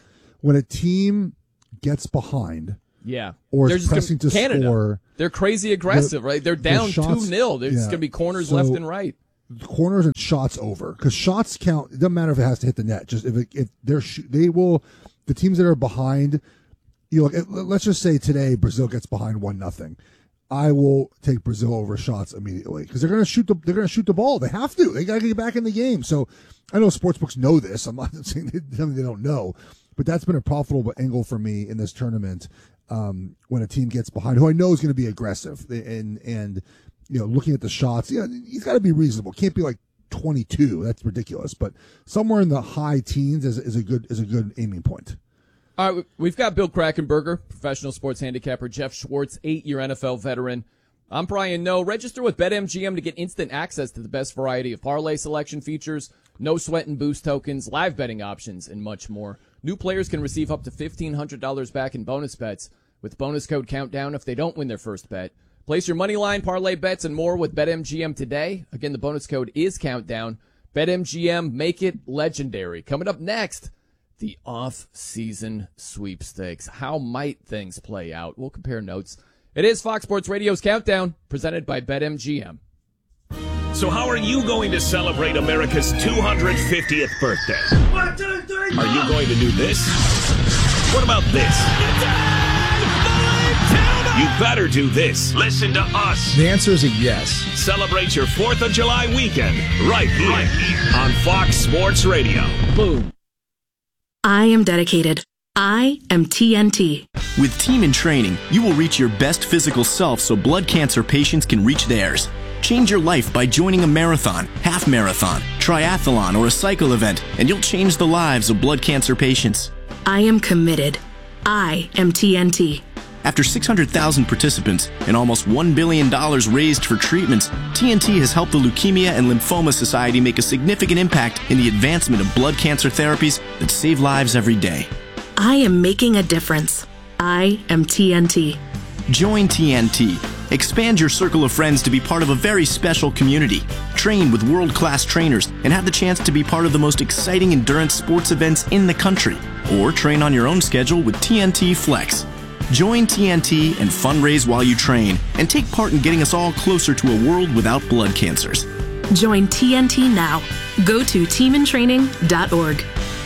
Speaker 22: when a team gets behind,
Speaker 4: yeah,
Speaker 22: or
Speaker 4: they're
Speaker 22: is
Speaker 4: just
Speaker 22: pressing
Speaker 4: gonna,
Speaker 22: to
Speaker 4: Canada,
Speaker 22: score,
Speaker 4: they're crazy aggressive,
Speaker 22: the,
Speaker 4: right? They're down
Speaker 22: the shots,
Speaker 4: two nil. There's
Speaker 22: yeah.
Speaker 4: going to be corners
Speaker 22: So,
Speaker 4: left and right.
Speaker 22: Corners and shots over, because shots count. It doesn't matter if it has to hit the net. Just if it, if they're sh- they will, the teams that are behind, you know, it, let's just say today Brazil gets behind one nothing. I will take Brazil over shots immediately because they're going to shoot the they're going to shoot the ball. They have to. They got to get back in the game. So I know sportsbooks know this. I'm not saying they, something they don't know, but that's been a profitable angle for me in this tournament. Um, when a team gets behind, who I know is going to be aggressive and and. You know, looking at the shots, yeah, he's got to be reasonable. Can't be like twenty-two. That's ridiculous. But somewhere in the high teens is, is a good is a good aiming point.
Speaker 4: All right, we've got Bill Krackomberger, professional sports handicapper, Jeff Schwartz, eight-year N F L veteran. I'm Brian Noe. Register with BetMGM to get instant access to the best variety of parlay selection features, no sweat and boost tokens, live betting options, and much more. New players can receive up to fifteen hundred dollars back in bonus bets with bonus code COUNTDOWN if they don't win their first bet. Place your money line, parlay bets, and more with BetMGM today. Again, the bonus code is COUNTDOWN. BetMGM, make it legendary. Coming up next, the off-season sweepstakes. How might things play out? We'll compare notes. It is Fox Sports Radio's Countdown, presented by BetMGM.
Speaker 14: So how are you going to celebrate America's two hundred fiftieth birthday?
Speaker 8: One, two, three,
Speaker 14: Are you going to do this? What about this? You better do this. Listen to us.
Speaker 6: The answer is a yes.
Speaker 14: Celebrate your fourth of July weekend right here, right here on Fox Sports Radio.
Speaker 4: Boom.
Speaker 7: I am dedicated. I am T N T.
Speaker 13: With Team in Training, you will reach your best physical self so blood cancer patients can reach theirs. Change your life by joining a marathon, half marathon, triathlon, or a cycle event, and you'll change the lives of blood cancer patients.
Speaker 7: I am committed. I am T N T.
Speaker 13: After six hundred thousand participants and almost one billion dollars raised for treatments, T N T has helped the Leukemia and Lymphoma Society make a significant impact in the advancement of blood cancer therapies that save lives every day.
Speaker 7: I am making a difference. I am T N T.
Speaker 13: Join T N T. Expand your circle of friends to be part of a very special community. Train with world-class trainers and have the chance to be part of the most exciting endurance sports events in the country. Or train on your own schedule with T N T Flex. Join T N T and fundraise while you train and take part in getting us all closer to a world without blood cancers.
Speaker 7: Join T N T now. Go to team in training dot org.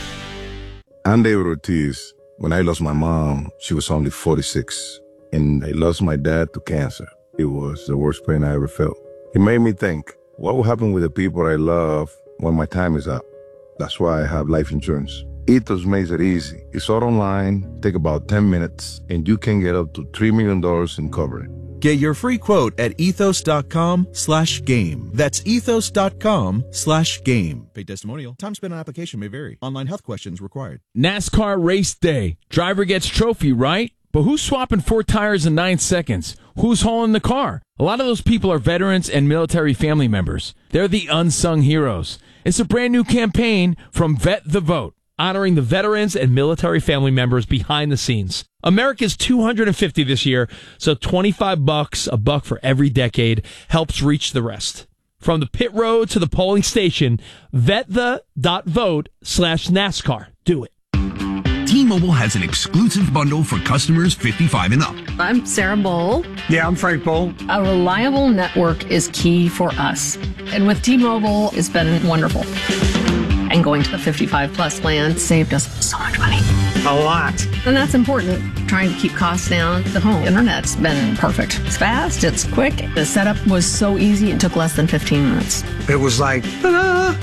Speaker 17: I'm David Ortiz. When I lost my mom, she was only forty-six, and I lost my dad to cancer. It was the worst pain I ever felt. It made me think, what will happen with the people I love when my time is up? That's why I have life insurance. Ethos makes it easy. It's all online, take about ten minutes, and you can get up to three million dollars in coverage.
Speaker 6: Get your free quote at ethos.com slash game. That's ethos.com slash game. Paid testimonial. Time spent on application may vary. Online health questions required.
Speaker 18: NASCAR race day. Driver gets trophy, right? But who's swapping four tires in nine seconds? Who's hauling the car? A lot of those people are veterans and military family members. They're the unsung heroes. It's a brand new campaign from Vet the Vote,
Speaker 19: honoring the veterans and military family members behind the scenes. America's two hundred fifty this year, so twenty-five bucks, a buck for every decade, helps reach the rest. From the pit road to the polling station, vetthe.vote slash NASCAR. Do it.
Speaker 25: T-Mobile has an exclusive bundle for customers fifty-five and up.
Speaker 26: I'm Sarah Bowl.
Speaker 25: Yeah, I'm Frank Bowl.
Speaker 26: A reliable network is key for us. And with T-Mobile, it's been wonderful. And going to the fifty-five plus plan saved us so much money.
Speaker 25: A lot.
Speaker 26: And that's important. Trying to keep costs down. The home internet's been perfect. It's fast, it's quick. The setup was so easy, it took less than fifteen minutes.
Speaker 25: It was like, ta-da!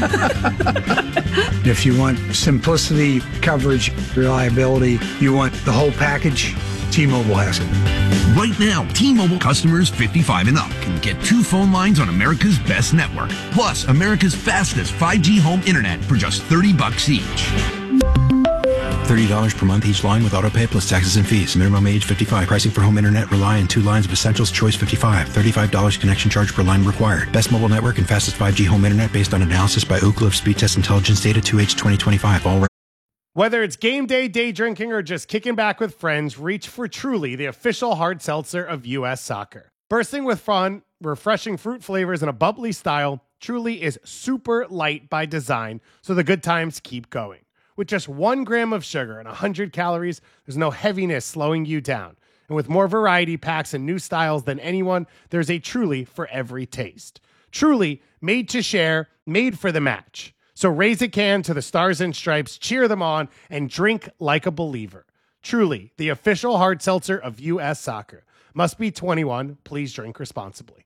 Speaker 25: If you want simplicity, coverage, reliability, you want the whole package, T-Mobile has it. Right now, T-Mobile customers fifty-five and up can get two phone lines on America's best network, plus America's fastest five G home internet for just thirty bucks each.
Speaker 27: thirty dollars per month each line with autopay plus taxes and fees. Minimum age fifty-five. Pricing for home internet rely on two lines of Essentials Choice fifty-five. thirty-five dollars connection charge per line required. Best mobile network and fastest five G home internet based on analysis by Ookla of Speed Test Intelligence Data two H twenty twenty-five. All
Speaker 1: Whether it's game day, day drinking, or just kicking back with friends, reach for Truly, the official hard seltzer of U S Soccer. Bursting with fun, refreshing fruit flavors, and a bubbly style, Truly is super light by design, so the good times keep going. With just one gram of sugar and one hundred calories, there's no heaviness slowing you down. And with more variety packs and new styles than anyone, there's a Truly for every taste. Truly, made to share, made for the match. So raise a can to the Stars and Stripes, cheer them on, and drink like a believer. Truly, the official hard seltzer of U S Soccer. Must be twenty-one. Please drink responsibly.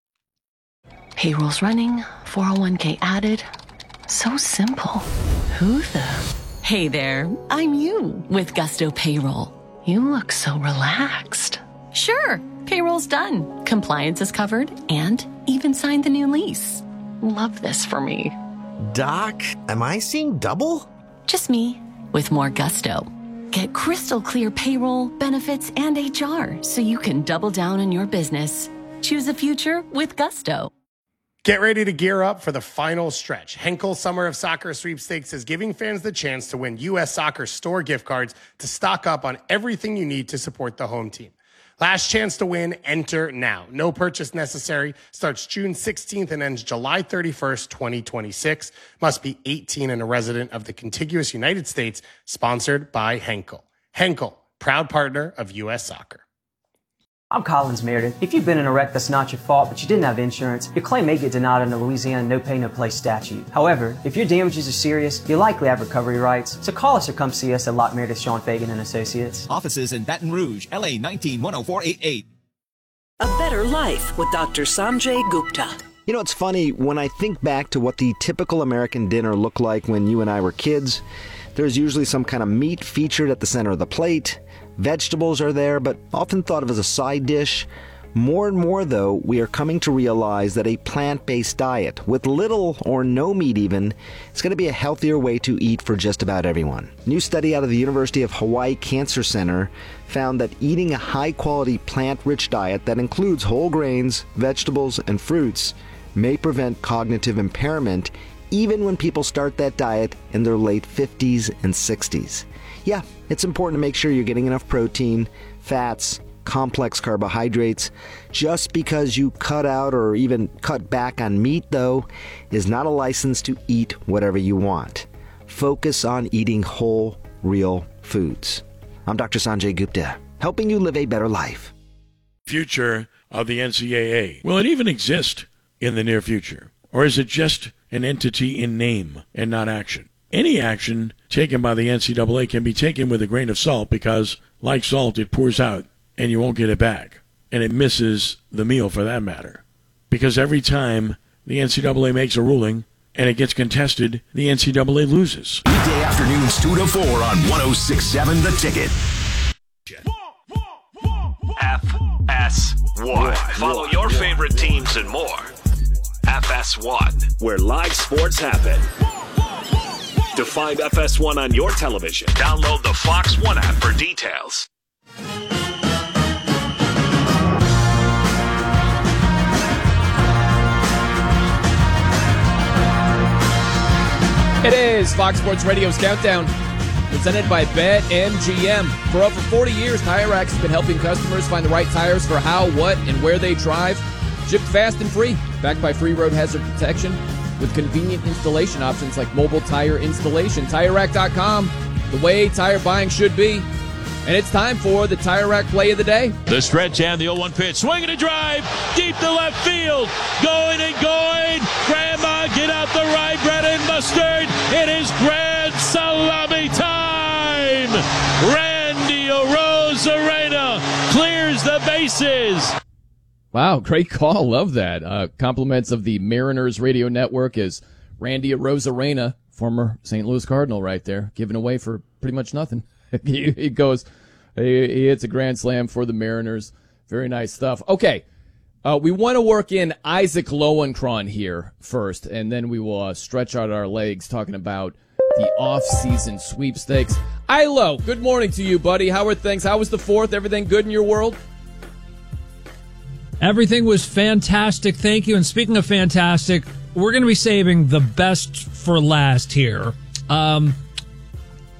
Speaker 26: Payroll's running, four oh one k added. So simple. Who the? Hey there, I'm you with Gusto Payroll. You look so relaxed. Sure, payroll's done. Compliance is covered and even signed the new lease. Love this for me.
Speaker 2: Doc, am I seeing double?
Speaker 26: Just me with more gusto. Get crystal clear payroll, benefits, and H R so you can double down on your business. Choose a future with Gusto.
Speaker 1: Get ready to gear up for the final stretch. Henkel Summer of Soccer Sweepstakes is giving fans the chance to win U S Soccer store gift cards to stock up on everything you need to support the home team. Last chance to win, enter now. No purchase necessary. Starts June sixteenth and ends July thirty-first, twenty twenty-six. Must be eighteen and a resident of the contiguous United States. Sponsored by Henkel. Henkel, proud partner of U S Soccer.
Speaker 3: I'm Collins Meredith. If you've been in a wreck that's not your fault, but you didn't have insurance, your claim may get denied under Louisiana No Pay No Play statute. However, if your damages are serious, you likely have recovery rights. So call us or come see us at Locke Meredith, Sean Fagan and Associates.
Speaker 16: Offices in Baton Rouge, L A nineteen one oh four eight eight.
Speaker 11: A Better Life with Doctor Sanjay Gupta.
Speaker 12: You know, it's funny, when I think back to what the typical American dinner looked like when you and I were kids, there's usually some kind of meat featured at the center of the plate. Vegetables are there, but often thought of as a side dish. More and more, though, we are coming to realize that a plant-based diet, with little or no meat even, is going to be a healthier way to eat for just about everyone. A new study out of the University of Hawaii Cancer Center found that eating a high-quality plant-rich diet that includes whole grains, vegetables, and fruits may prevent cognitive impairment even when people start that diet in their late fifties and sixties. Yeah, it's important to make sure you're getting enough protein, fats, complex carbohydrates. Just because you cut out or even cut back on meat, though, is not a license to eat whatever you want. Focus on eating whole, real foods. I'm Doctor Sanjay Gupta, helping you live a better life.
Speaker 5: Future of the N C double A. Will it even exist in the near future? Or is it just an entity in name and not action? Any action taken by the N C double A can be taken with a grain of salt because, like salt, it pours out and you won't get it back. And it misses the meal for that matter. Because every time the N C double A makes a ruling and it gets contested, the N C double A loses.
Speaker 14: Weekday afternoons two to four on one oh six point seven The Ticket. F S one. Follow your favorite teams and more. F S one, where live sports happen. To find F S one on your television, download the Fox One app for details.
Speaker 4: It is Fox Sports Radio's Countdown, presented by BetMGM. For over forty years, Tire Rack has been helping customers find the right tires for how, what, and where they drive. Shipped fast and free, backed by free road hazard protection, with convenient installation options like mobile tire installation. Tire Rack dot com, the way tire buying should be. And it's time for the Tire Rack play of the day.
Speaker 20: The stretch and the oh one pitch. Swing and a drive. Deep to left field. Going and going. Grandma, get out the rye bread and mustard. It is grand salami time. Randy Arozarena clears the bases.
Speaker 4: Wow, great call. Love that. Uh, compliments of the Mariners radio network is Randy Arozarena, former Saint Louis Cardinal right there, giving away for pretty much nothing. he, he goes, he, he hits a grand slam for the Mariners. Very nice stuff. Okay, uh, we want to work in Isaac Lowenkron here first, and then we will uh, stretch out our legs talking about the off-season sweepstakes. Ilo, good morning to you, buddy. How are things? How was the fourth? Everything good in your world?
Speaker 15: Everything was fantastic. Thank you. And speaking of fantastic, we're going to be saving the best for last here. Um,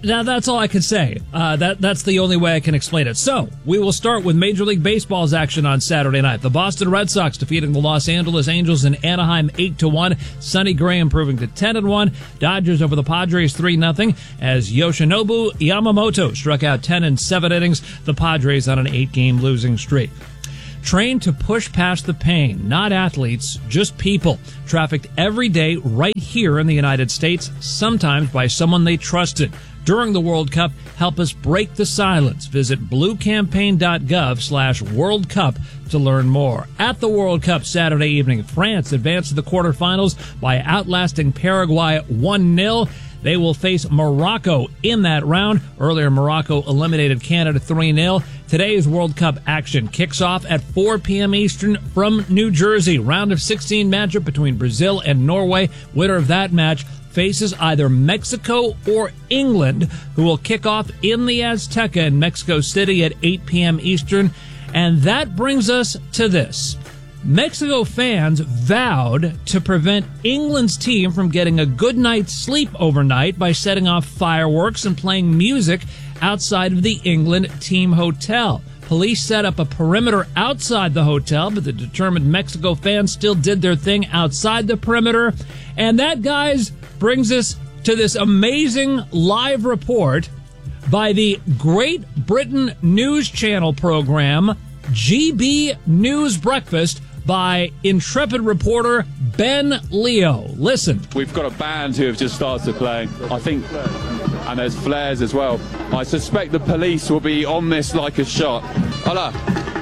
Speaker 15: Now, that's all I can say. Uh, that That's the only way I can explain it. So, we will start with Major League Baseball's action on Saturday night. The Boston Red Sox defeating the Los Angeles Angels in Anaheim eight to one. Sonny Gray improving to ten and one. Dodgers over the Padres three nothing as Yoshinobu Yamamoto struck out ten in seven innings. The Padres on an eight-game losing streak. Trained to push past the pain, not athletes, just people. Trafficked every day right here in the United States, sometimes by someone they trusted. During the World Cup, help us break the silence. Visit bluecampaign.gov slash World Cup to learn more. At the World Cup Saturday evening, France advanced to the quarterfinals by outlasting Paraguay one nil. They will face Morocco in that round. Earlier, Morocco eliminated Canada three nil. Today's World Cup action kicks off at four p.m. Eastern from New Jersey. Round of sixteen matchup between Brazil and Norway. Winner of that match faces either Mexico or England, who will kick off in the Azteca in Mexico City at eight p.m. Eastern. And that brings us to this. Mexico fans vowed to prevent England's team from getting a good night's sleep overnight by setting off fireworks and playing music outside of the England team hotel. Police set up a perimeter outside the hotel, but the determined Mexico fans still did their thing outside the perimeter. And that, guys, brings us to this amazing live report by the Great Britain News Channel program, G B News Breakfast, by intrepid reporter Ben Leo. Listen.
Speaker 8: We've got a band who have just started playing, I think, and there's flares as well. I suspect the police will be on this like a shot. Hola.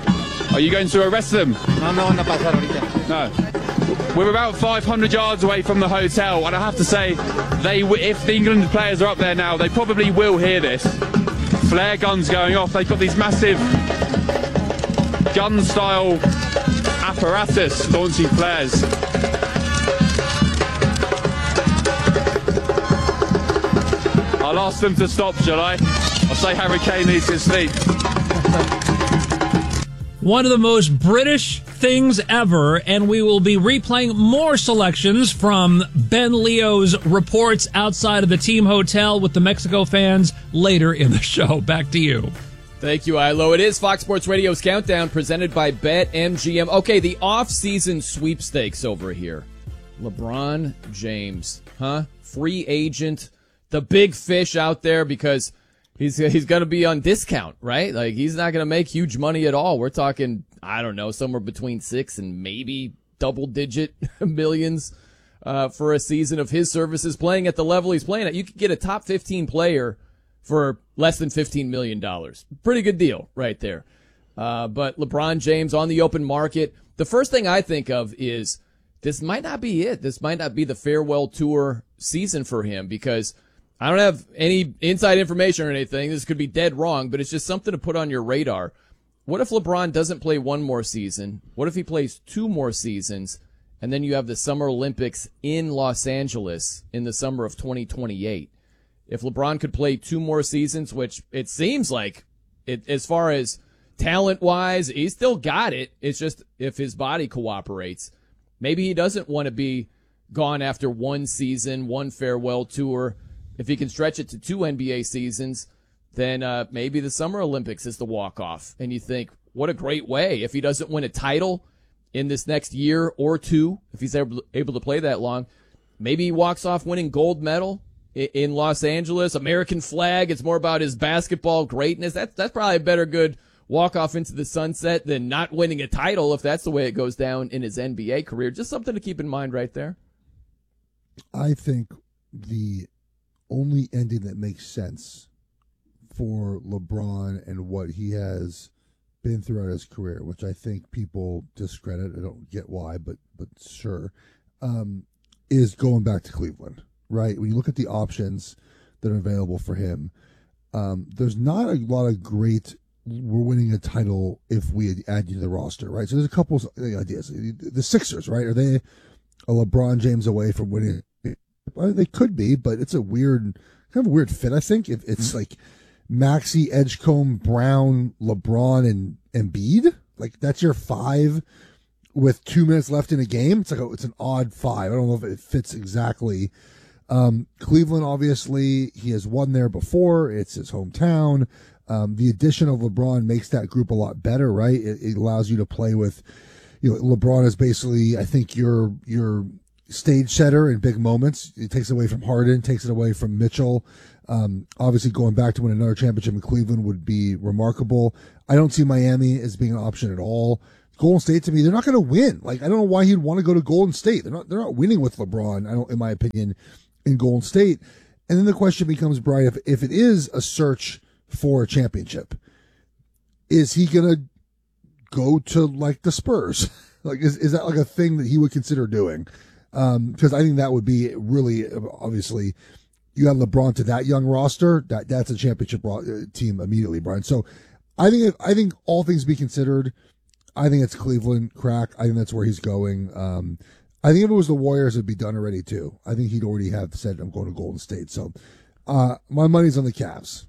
Speaker 8: Are you going to arrest them? No, no, no pasar ahorita. No. We're about five hundred yards away from the hotel, and I have to say, they, if the England players are up there now, they probably will hear this. Flare guns going off. They've got these massive gun-style apparatus launching flares. I'll ask them to stop, shall I? I'll say Harry Kane needs his sleep.
Speaker 15: One of the most British things ever, and we will be replaying more selections from Ben Leo's reports outside of the team hotel with the Mexico fans later in the show. Back to you.
Speaker 4: Thank you, Ilo. It is Fox Sports Radio's Countdown presented by BetMGM. Okay, the off-season sweepstakes over here. LeBron James, huh? Free agent, the big fish out there because he's he's going to be on discount, right? Like, he's not going to make huge money at all. We're talking, I don't know, somewhere between six and maybe double-digit millions uh, for a season of his services playing at the level he's playing at. You could get a top fifteen player for less than fifteen million dollars. Pretty good deal right there. Uh, but LeBron James on the open market. The first thing I think of is this might not be it. This might not be the farewell tour season for him because I don't have any inside information or anything. This could be dead wrong, but it's just something to put on your radar. What if LeBron doesn't play one more season? What if he plays two more seasons? And then you have the Summer Olympics in Los Angeles in the summer of twenty twenty-eight. If LeBron could play two more seasons, which it seems like, it, as far as talent-wise, he's still got it. It's just if his body cooperates. Maybe he doesn't want to be gone after one season, one farewell tour. If he can stretch it to two N B A seasons, then uh, maybe the Summer Olympics is the walk-off. And you think, what a great way. If he doesn't win a title in this next year or two, if he's able able to play that long, maybe he walks off winning gold medal in Los Angeles, American flag. It's more about his basketball greatness. That's, that's probably a better good walk off into the sunset than not winning a title if that's the way it goes down in his N B A career. Just something to keep in mind right there.
Speaker 9: I think the only ending that makes sense for LeBron and what he has been throughout his career, which I think people discredit, I don't get why, but but sure, um, is going back to Cleveland. Right, when you look at the options that are available for him, um, there's not a lot of great. We're winning a title if we add you to the roster, right? So there's a couple of ideas. The Sixers, right? Are they a LeBron James away from winning? Well, they could be, but it's a weird, kind of a weird fit. I think if it's like Maxey, Edgecombe, Brown, LeBron, and Embiid, like that's your five with two minutes left in a game. It's like a, it's an odd five. I don't know if it fits exactly. Um, Cleveland, obviously, he has won there before. It's his hometown. Um, the addition of LeBron makes that group a lot better, right? It, it allows you to play with, you know, LeBron is basically, I think, your your stage setter in big moments. It takes it away from Harden, takes it away from Mitchell. Um, obviously, going back to win another championship in Cleveland would be remarkable. I don't see Miami as being an option at all. Golden State, to me, they're not going to win. Like, I don't know why he'd want to go to Golden State. They're not. They're not winning with LeBron. I don't, in my opinion, in Golden State. And then the question becomes, Brian, if if it is a search for a championship, is he going to go to like the Spurs? Like, is is that like a thing that he would consider doing? Um, because I think that would be really, obviously, you have LeBron to that young roster, that that's a championship ro- team immediately, Brian. So I think, if, I think all things be considered, I think it's Cleveland crack. I think that's where he's going. Um, I think if it was the Warriors, it'd be done already too. I think he'd already have said, I'm going to Golden State. So, uh, my money's on the Cavs.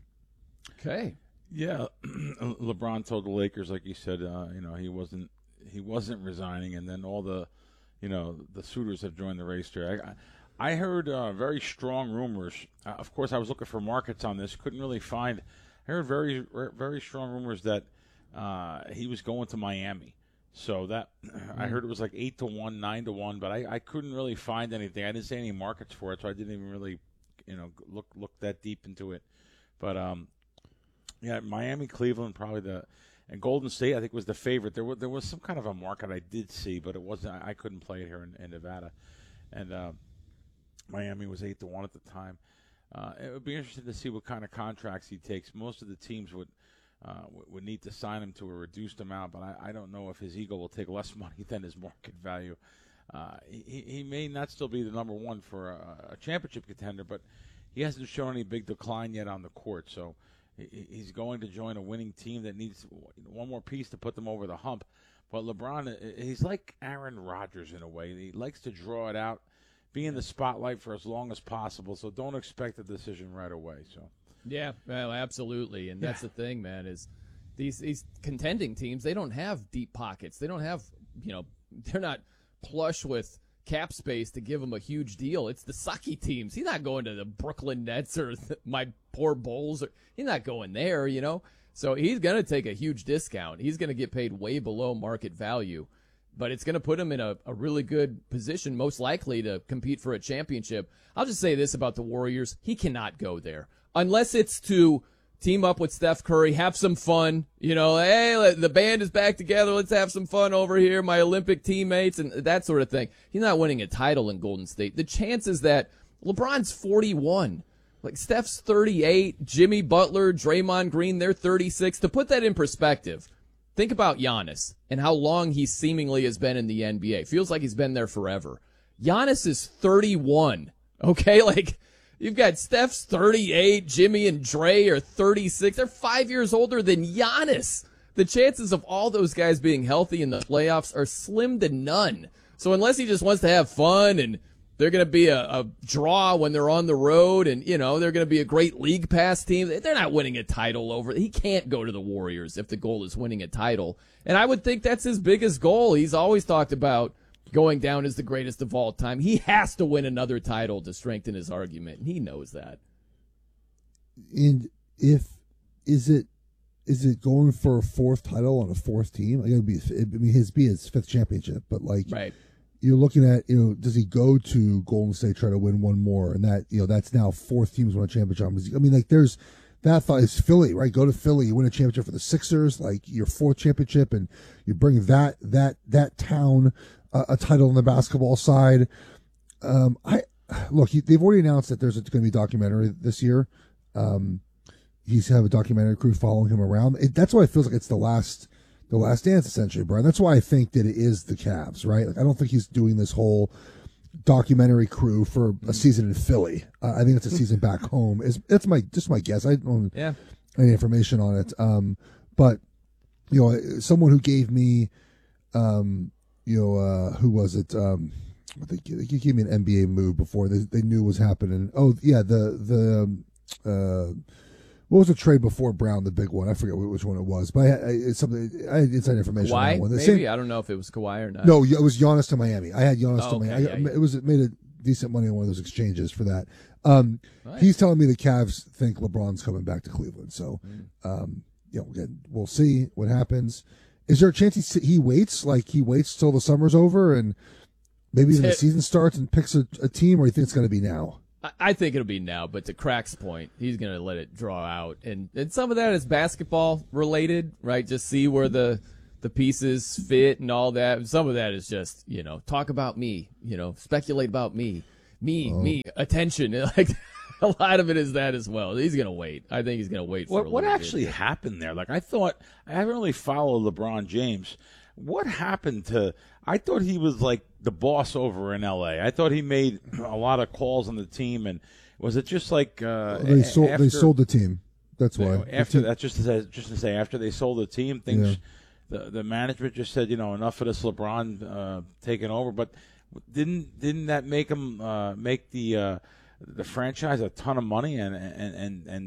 Speaker 4: Okay.
Speaker 5: Yeah. LeBron told the Lakers, like you said, uh, you know, he wasn't, he wasn't resigning. And then all the, you know, the suitors have joined the race here. I, I heard uh, very strong rumors. Uh, of course, I was looking for markets on this. Couldn't really find. I heard very, very strong rumors that uh, he was going to Miami. So that I heard it was like eight to one, nine to one, but I, I couldn't really find anything. I didn't see any markets for it, so I didn't even really, you know, look look that deep into it. But um, yeah, Miami, Cleveland, probably the. And Golden State, I think, was the favorite. There was there was some kind of a market I did see, but it wasn't. I couldn't play it here in, in Nevada, and uh, Miami was eight to one at the time. Uh, it would be interesting to see what kind of contracts he takes. Most of the teams would uh, would need to sign him to a reduced amount, but I, I don't know if his ego will take less money than his market value. Uh, he he may not still be the number one for a, a championship contender, but he hasn't shown any big decline yet on the court. So. He's going to join a winning team that needs one more piece to put them over the hump. But LeBron, he's like Aaron Rodgers in a way. He likes to draw it out, be in the spotlight for as long as possible. So don't expect a decision right away. So
Speaker 4: yeah, well, absolutely. And that's yeah. the thing, man, is these these contending teams, they don't have deep pockets. They don't have, you know, they're not plush with cap space to give him a huge deal. It's the sucky teams. He's not going to the Brooklyn Nets or the, my poor Bulls. Or, he's not going there, you know. So he's going to take a huge discount. He's going to get paid way below market value. But it's going to put him in a, a really good position, most likely to compete for a championship. I'll just say this about the Warriors. He cannot go there. Unless it's to team up with Steph Curry, have some fun. You know, hey, the band is back together. Let's have some fun over here, my Olympic teammates, and that sort of thing. He's not winning a title in Golden State. The chances that LeBron's forty-one, like Steph's thirty-eight, Jimmy Butler, Draymond Green, they're thirty-six. To put that in perspective, think about Giannis and how long he seemingly has been in the N B A. Feels like he's been there forever. Giannis is thirty-one, okay? Like, you've got Steph's thirty-eight, Jimmy and Dre are thirty-six. They're five years older than Giannis. The chances of all those guys being healthy in the playoffs are slim to none. So unless he just wants to have fun and they're going to be a, a draw when they're on the road and, you know, they're going to be a great league pass team, they're not winning a title over. He can't go to the Warriors if the goal is winning a title. And I would think that's his biggest goal. He's always talked about going down as the greatest of all time. He has to win another title to strengthen his argument, and he knows that.
Speaker 9: And if is it is it going for a fourth title on a fourth team? Like, it'd be, I mean, his be his fifth championship, but like,
Speaker 4: right.
Speaker 9: You're looking at, you know, does he go to Golden State try to win one more, and that, you know, that's now fourth teams win a championship. I mean, like, there's that thought is Philly, right? Go to Philly, you win a championship for the Sixers, like your fourth championship, and you bring that that that town uh, a title on the basketball side. Um, I look, he, they've already announced that there's going to be a documentary this year. Um, he's have a documentary crew following him around. It, that's why it feels like it's the last. The Last Dance, essentially, Brian. That's why I think that it is the Cavs, right? Like, I don't think he's doing this whole documentary crew for a season in Philly. Uh, I think it's a season back home. Is that's my just my guess. I don't
Speaker 4: yeah.
Speaker 9: have any information on it. Um, but you know, someone who gave me, um, you know, uh, who was it? Um, they, they gave me an N B A move before they they knew what was happening. Oh yeah, the the. Uh, What was the trade before Brown, the big one? I forget which one it was, but I, I, it's something. I had inside information
Speaker 4: Kawhi,
Speaker 9: on that one. The
Speaker 4: maybe
Speaker 9: same,
Speaker 4: I don't know if it was Kawhi or not.
Speaker 9: No, it was Giannis to Miami. I had Giannis
Speaker 4: oh,
Speaker 9: to
Speaker 4: okay,
Speaker 9: Miami.
Speaker 4: yeah,
Speaker 9: I,
Speaker 4: yeah.
Speaker 9: It was it made it decent money on one of those exchanges for that. Um,
Speaker 4: Nice.
Speaker 9: He's telling me the Cavs think LeBron's coming back to Cleveland. So, um, you know, again, we'll see what happens. Is there a chance he he waits, like he waits till the summer's over and maybe even the season starts and picks a, a team, or you think it's going to be now?
Speaker 4: I- I think it'll be now, but to Crack's point, he's going to let it draw out. And, and some of that is basketball related, right? Just see where the the pieces fit and all that. And some of that is just, you know, talk about me, you know, speculate about me, me,
Speaker 5: Oh.
Speaker 4: me, attention. Like a lot of it is that as well. He's going to wait. I think he's going to wait for
Speaker 5: What
Speaker 4: a
Speaker 5: what
Speaker 4: little
Speaker 5: actually
Speaker 4: bit.
Speaker 5: happened there? Like I thought, I haven't really followed LeBron James. What happened to? I thought he was like the boss over in L A. I thought he made a lot of calls on the team, and was it just like uh,
Speaker 9: They sold.
Speaker 5: after,
Speaker 9: They sold the team. That's why.
Speaker 5: you know, after that, just to say, just to say, after they sold the team, things.
Speaker 9: Yeah.
Speaker 5: The, the management just said, you know, enough of this LeBron uh, taking over. But didn't didn't that make him uh, make the uh, the franchise a ton of money and and and and